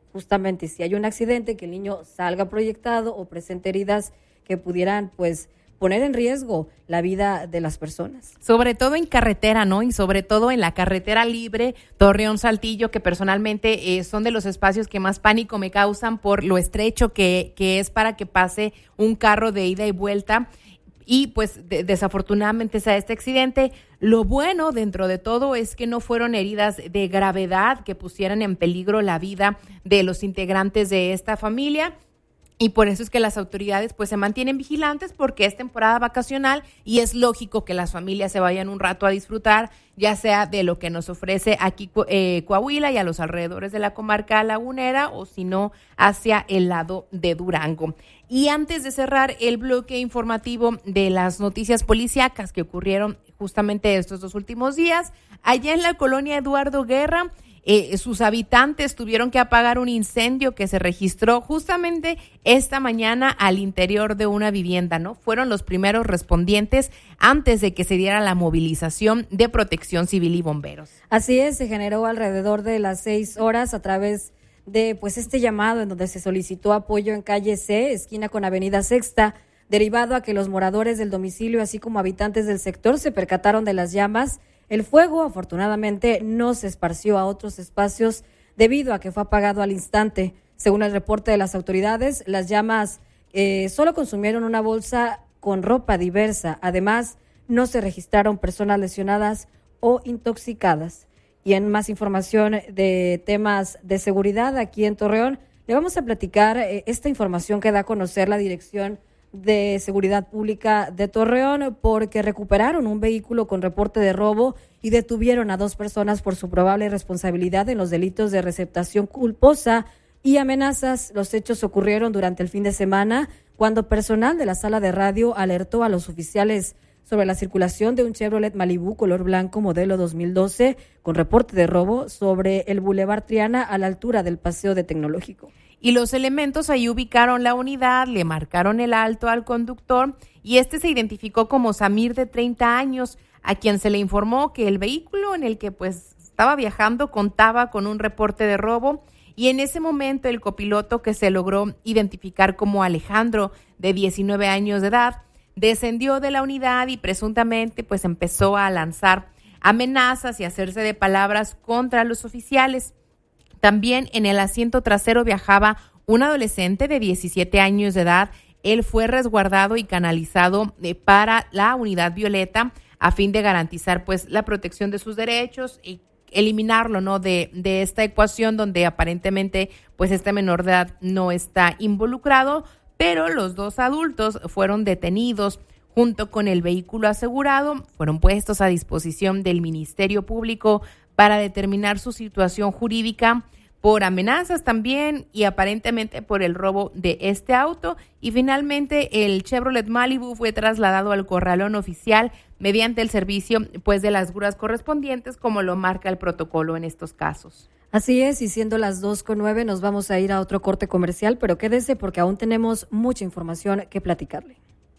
Speaker 2: justamente si hay un accidente, que el niño salga proyectado o presente heridas que pudieran pues poner en riesgo la vida de las personas.
Speaker 1: Sobre todo en carretera, ¿no? Y sobre todo en la carretera libre Torreón-Saltillo, que personalmente eh, son de los espacios que más pánico me causan por lo estrecho que, que es para que pase un carro de ida y vuelta. Y pues de, desafortunadamente se da este accidente. Lo bueno dentro de todo es que no fueron heridas de gravedad que pusieran en peligro la vida de los integrantes de esta familia. Y por eso es que las autoridades pues se mantienen vigilantes, porque es temporada vacacional y es lógico que las familias se vayan un rato a disfrutar, ya sea de lo que nos ofrece aquí eh, Coahuila y a los alrededores de la comarca lagunera, o si no, hacia el lado de Durango. Y antes de cerrar el bloque informativo de las noticias policíacas que ocurrieron justamente estos dos últimos días, allá en la colonia Eduardo Guerra, Eh, sus habitantes tuvieron que apagar un incendio que se registró justamente esta mañana al interior de una vivienda, ¿no? Fueron los primeros respondientes antes de que se diera la movilización de Protección Civil y bomberos.
Speaker 2: Así es, se generó alrededor de las seis horas a través de pues este llamado en donde se solicitó apoyo en calle C, esquina con avenida Sexta, derivado a que los moradores del domicilio, así como habitantes del sector, se percataron de las llamas. El fuego, afortunadamente, no se esparció a otros espacios debido a que fue apagado al instante. Según el reporte de las autoridades, las llamas eh, solo consumieron una bolsa con ropa diversa. Además, no se registraron personas lesionadas o intoxicadas. Y en más información de temas de seguridad aquí en Torreón, le vamos a platicar eh, esta información que da a conocer la Dirección de Seguridad Pública de Torreón, porque recuperaron un vehículo con reporte de robo y detuvieron a dos personas por su probable responsabilidad en los delitos de receptación culposa y amenazas. Los hechos ocurrieron durante el fin de semana, cuando personal de la sala de radio alertó a los oficiales sobre la circulación de un Chevrolet Malibu color blanco modelo dos mil doce con reporte de robo sobre el Boulevard Triana a la altura del Paseo de Tecnológico.
Speaker 1: Y los elementos ahí ubicaron la unidad, le marcaron el alto al conductor y este se identificó como Samir, de treinta años, a quien se le informó que el vehículo en el que pues estaba viajando contaba con un reporte de robo, y en ese momento el copiloto, que se logró identificar como Alejandro, de diecinueve años de edad, descendió de la unidad y presuntamente pues empezó a lanzar amenazas y hacerse de palabras contra los oficiales. También en el asiento trasero viajaba un adolescente de diecisiete años de edad. Él fue resguardado y canalizado eh, para la unidad violeta a fin de garantizar pues la protección de sus derechos y eliminarlo, ¿no? de, de esta ecuación donde aparentemente pues este menor de edad no está involucrado, pero los dos adultos fueron detenidos junto con el vehículo asegurado, fueron puestos a disposición del Ministerio Público para determinar su situación jurídica por amenazas también y aparentemente por el robo de este auto. Y finalmente el Chevrolet Malibu fue trasladado al corralón oficial mediante el servicio pues de las grúas correspondientes, como lo marca el protocolo en estos casos.
Speaker 2: Así es, y siendo las dos con nueve nos vamos a ir a otro corte comercial, pero quédese porque aún tenemos mucha información que platicarle.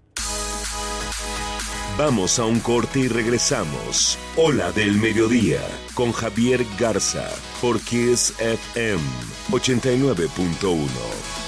Speaker 4: Vamos a un corte y regresamos. Hola del Mediodía, con Javier Garza, por Kiss F M ochenta y nueve punto uno.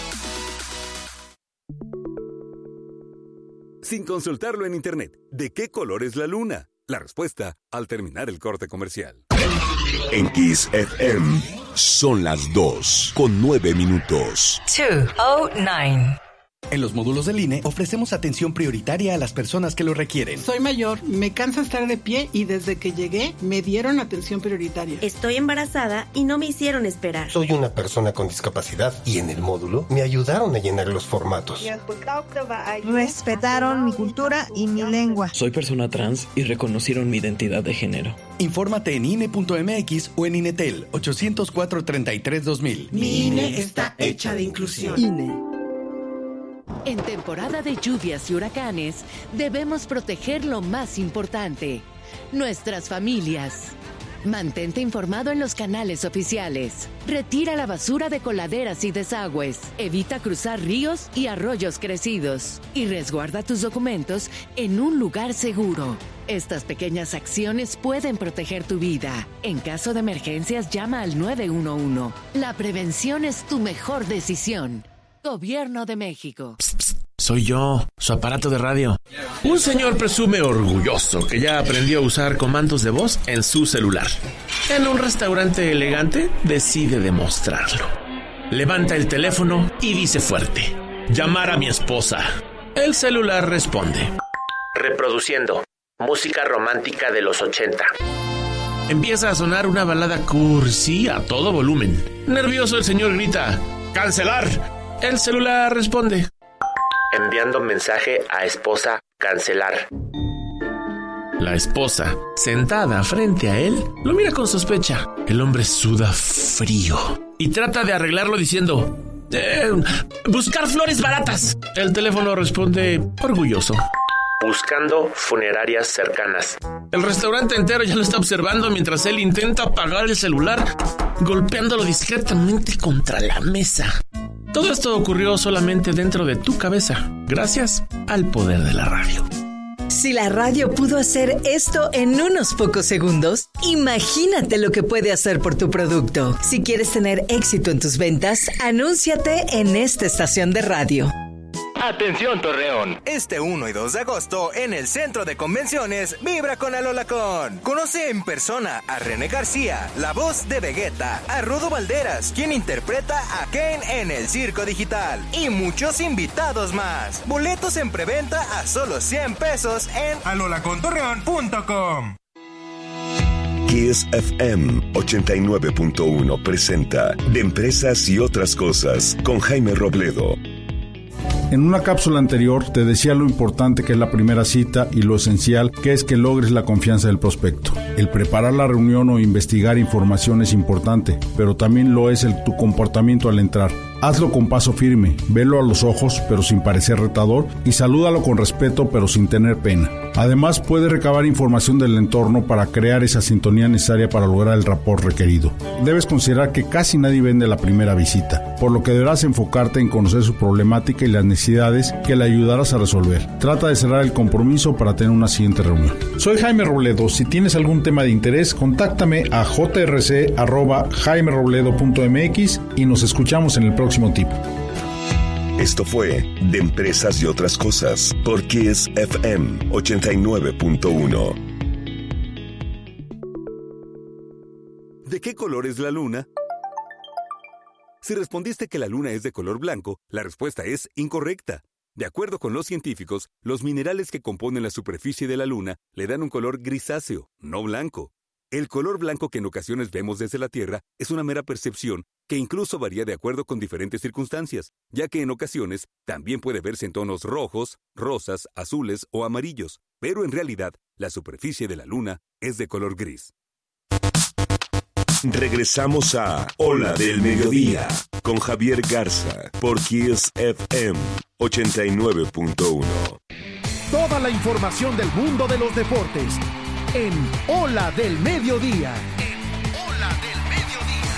Speaker 5: Sin consultarlo en internet, ¿de qué color es la luna? La respuesta al terminar el corte comercial.
Speaker 4: En Kiss F M son las dos con nueve minutos.
Speaker 6: dos oh nueve.
Speaker 3: En los módulos del I N E ofrecemos atención prioritaria a las personas que lo requieren.
Speaker 22: Soy mayor, me cansa estar de pie y desde que llegué me dieron atención prioritaria.
Speaker 23: Estoy embarazada y no me hicieron esperar.
Speaker 24: Soy una persona con discapacidad y en el módulo me ayudaron a llenar los formatos.
Speaker 25: Respetaron mi cultura y mi lengua.
Speaker 26: Soy persona trans y reconocieron mi identidad de género.
Speaker 3: Infórmate en I N E punto M X o en INETEL ochocientos cuatro, treinta y tres, dos mil.
Speaker 25: Mi I N E está hecha de inclusión.
Speaker 6: I N E. En temporada de lluvias y huracanes, debemos proteger lo más importante, nuestras familias.
Speaker 7: Mantente informado en los canales oficiales. Retira la basura de coladeras y desagües. Evita cruzar ríos y arroyos crecidos. Y resguarda tus documentos en un lugar seguro. Estas pequeñas acciones pueden proteger tu vida. En caso de emergencias, llama al nueve uno uno. La prevención es tu mejor decisión. Gobierno de México.
Speaker 21: Psst, psst, soy yo, su aparato de radio. Un señor presume orgulloso que ya aprendió a usar comandos de voz en su celular. En un restaurante elegante decide demostrarlo. Levanta el teléfono y dice fuerte: llamar a mi esposa. El celular responde: reproduciendo música romántica de los ochenta. Empieza a sonar una balada cursi a todo volumen. Nervioso, el señor grita: ¡cancelar! El celular responde: enviando mensaje a esposa, cancelar. La esposa, sentada frente a él, lo mira con sospecha. El hombre suda frío y trata de arreglarlo diciendo: eh, buscar flores baratas. El teléfono responde orgulloso: buscando funerarias cercanas. El restaurante entero ya lo está observando mientras él intenta apagar el celular, golpeándolo discretamente contra la mesa. Todo esto ocurrió solamente dentro de tu cabeza, gracias al poder de la radio.
Speaker 6: Si la radio pudo hacer esto en unos pocos segundos, imagínate lo que puede hacer por tu producto. Si quieres tener éxito en tus ventas, anúnciate en esta estación de radio.
Speaker 8: Atención Torreón, este uno y dos de agosto en el Centro de Convenciones vibra con Alolacón. Conoce en persona a René García, la voz de Vegeta, a Rudo Valderas, quien interpreta a Kane en el Circo Digital, y muchos invitados más. Boletos en preventa a solo cien pesos en alolacontorreón punto com.
Speaker 4: Kiss F M ochenta y nueve punto uno presenta De Empresas y Otras Cosas con Jaime Robledo.
Speaker 9: En una cápsula anterior te decía lo importante que es la primera cita y lo esencial que es que logres la confianza del prospecto. El preparar la reunión o investigar información es importante, pero también lo es el tu comportamiento al entrar. Hazlo con paso firme, velo a los ojos pero sin parecer retador y salúdalo con respeto pero sin tener pena. Además, puedes recabar información del entorno para crear esa sintonía necesaria para lograr el rapport requerido. Debes considerar que casi nadie vende la primera visita, por lo que deberás enfocarte en conocer su problemática y las necesidades que le ayudarás a resolver. Trata de cerrar el compromiso para tener una siguiente reunión. Soy Jaime Robledo. Si tienes algún tema de interés, contáctame a j r c arroba jaime robledo punto m x y nos escuchamos en el próximo tip.
Speaker 4: Esto fue De Empresas y Otras Cosas por Kiss F M ochenta y nueve punto uno.
Speaker 5: ¿De qué color es la luna? Si respondiste que la luna es de color blanco, la respuesta es incorrecta. De acuerdo con los científicos, los minerales que componen la superficie de la luna le dan un color grisáceo, no blanco. El color blanco que en ocasiones vemos desde la Tierra es una mera percepción que incluso varía de acuerdo con diferentes circunstancias, ya que en ocasiones también puede verse en tonos rojos, rosas, azules o amarillos, pero en realidad la superficie de la luna es de color gris.
Speaker 4: Regresamos a Ola del Mediodía con Javier Garza por Kiss F M ochenta y nueve punto uno.
Speaker 12: Toda la información del mundo de los deportes en Ola del Mediodía. En Ola del Mediodía.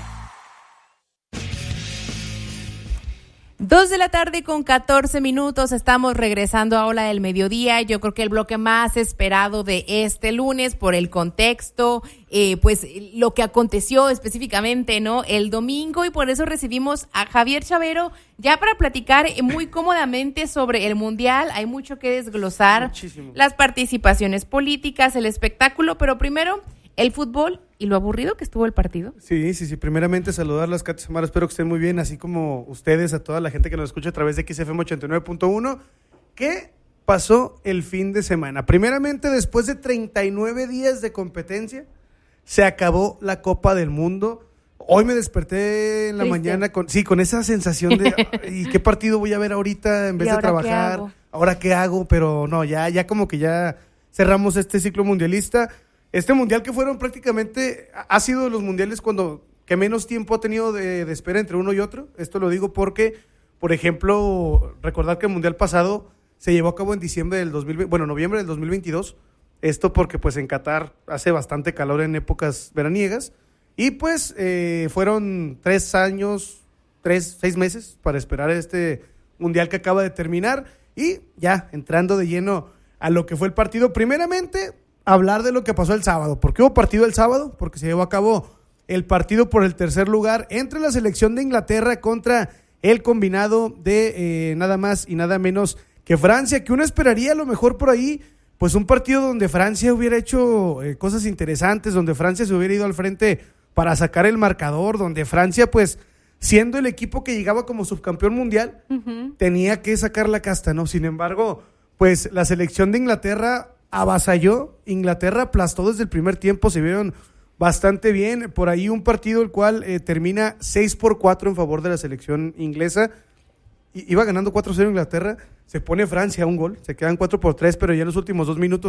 Speaker 1: Dos de la tarde con catorce minutos, estamos regresando a Ola del Mediodía. Yo creo que el bloque más esperado de este lunes por el contexto, eh, pues lo que aconteció específicamente, ¿no? El domingo, y por eso recibimos a Javier Chavero ya para platicar muy cómodamente sobre el Mundial. Hay mucho que desglosar, muchísimo. Las participaciones políticas, el espectáculo, pero primero el fútbol y lo aburrido que estuvo el partido.
Speaker 13: Sí, sí, sí. Primeramente saludarlas, Katy Samara. Espero que estén muy bien, así como ustedes, a toda la gente que nos escucha a través de X F M ochenta y nueve punto uno. ¿Qué pasó el fin de semana? Primeramente, después de treinta y nueve días de competencia, se acabó la Copa del Mundo. Hoy me desperté en la Triste. mañana con, sí, con esa sensación de ¿y qué partido voy a ver ahorita en vez de trabajar? ¿Qué ¿Ahora qué hago? Pero no, ya, ya como que ya cerramos este ciclo mundialista. Este mundial que fueron prácticamente, ha sido de los mundiales cuando que menos tiempo ha tenido de, de espera entre uno y otro. Esto lo digo porque, por ejemplo, recordar que el mundial pasado se llevó a cabo en diciembre del dos mil veinte, bueno, noviembre del dos mil veintidós. Esto porque pues en Qatar hace bastante calor en épocas veraniegas. Y pues eh, fueron tres años, tres, seis meses para esperar este mundial que acaba de terminar. Y ya, entrando de lleno a lo que fue el partido. Primeramente, hablar de lo que pasó el sábado. ¿Por qué hubo partido el sábado? Porque se llevó a cabo el partido por el tercer lugar entre la selección de Inglaterra contra el combinado de eh, nada más y nada menos que Francia, que uno esperaría a lo mejor por ahí, pues un partido donde Francia hubiera hecho eh, cosas interesantes, donde Francia se hubiera ido al frente para sacar el marcador, donde Francia, pues, siendo el equipo que llegaba como subcampeón mundial, uh-huh. tenía que sacar la casta, ¿no? Sin embargo, pues la selección de Inglaterra avasalló, Inglaterra aplastó desde el primer tiempo, se vieron bastante bien, por ahí un partido el cual eh, termina seis por cuatro en favor de la selección inglesa. I- iba ganando cuatro cero Inglaterra, se pone Francia a un gol, se quedan cuatro por tres, pero ya en los últimos dos minutos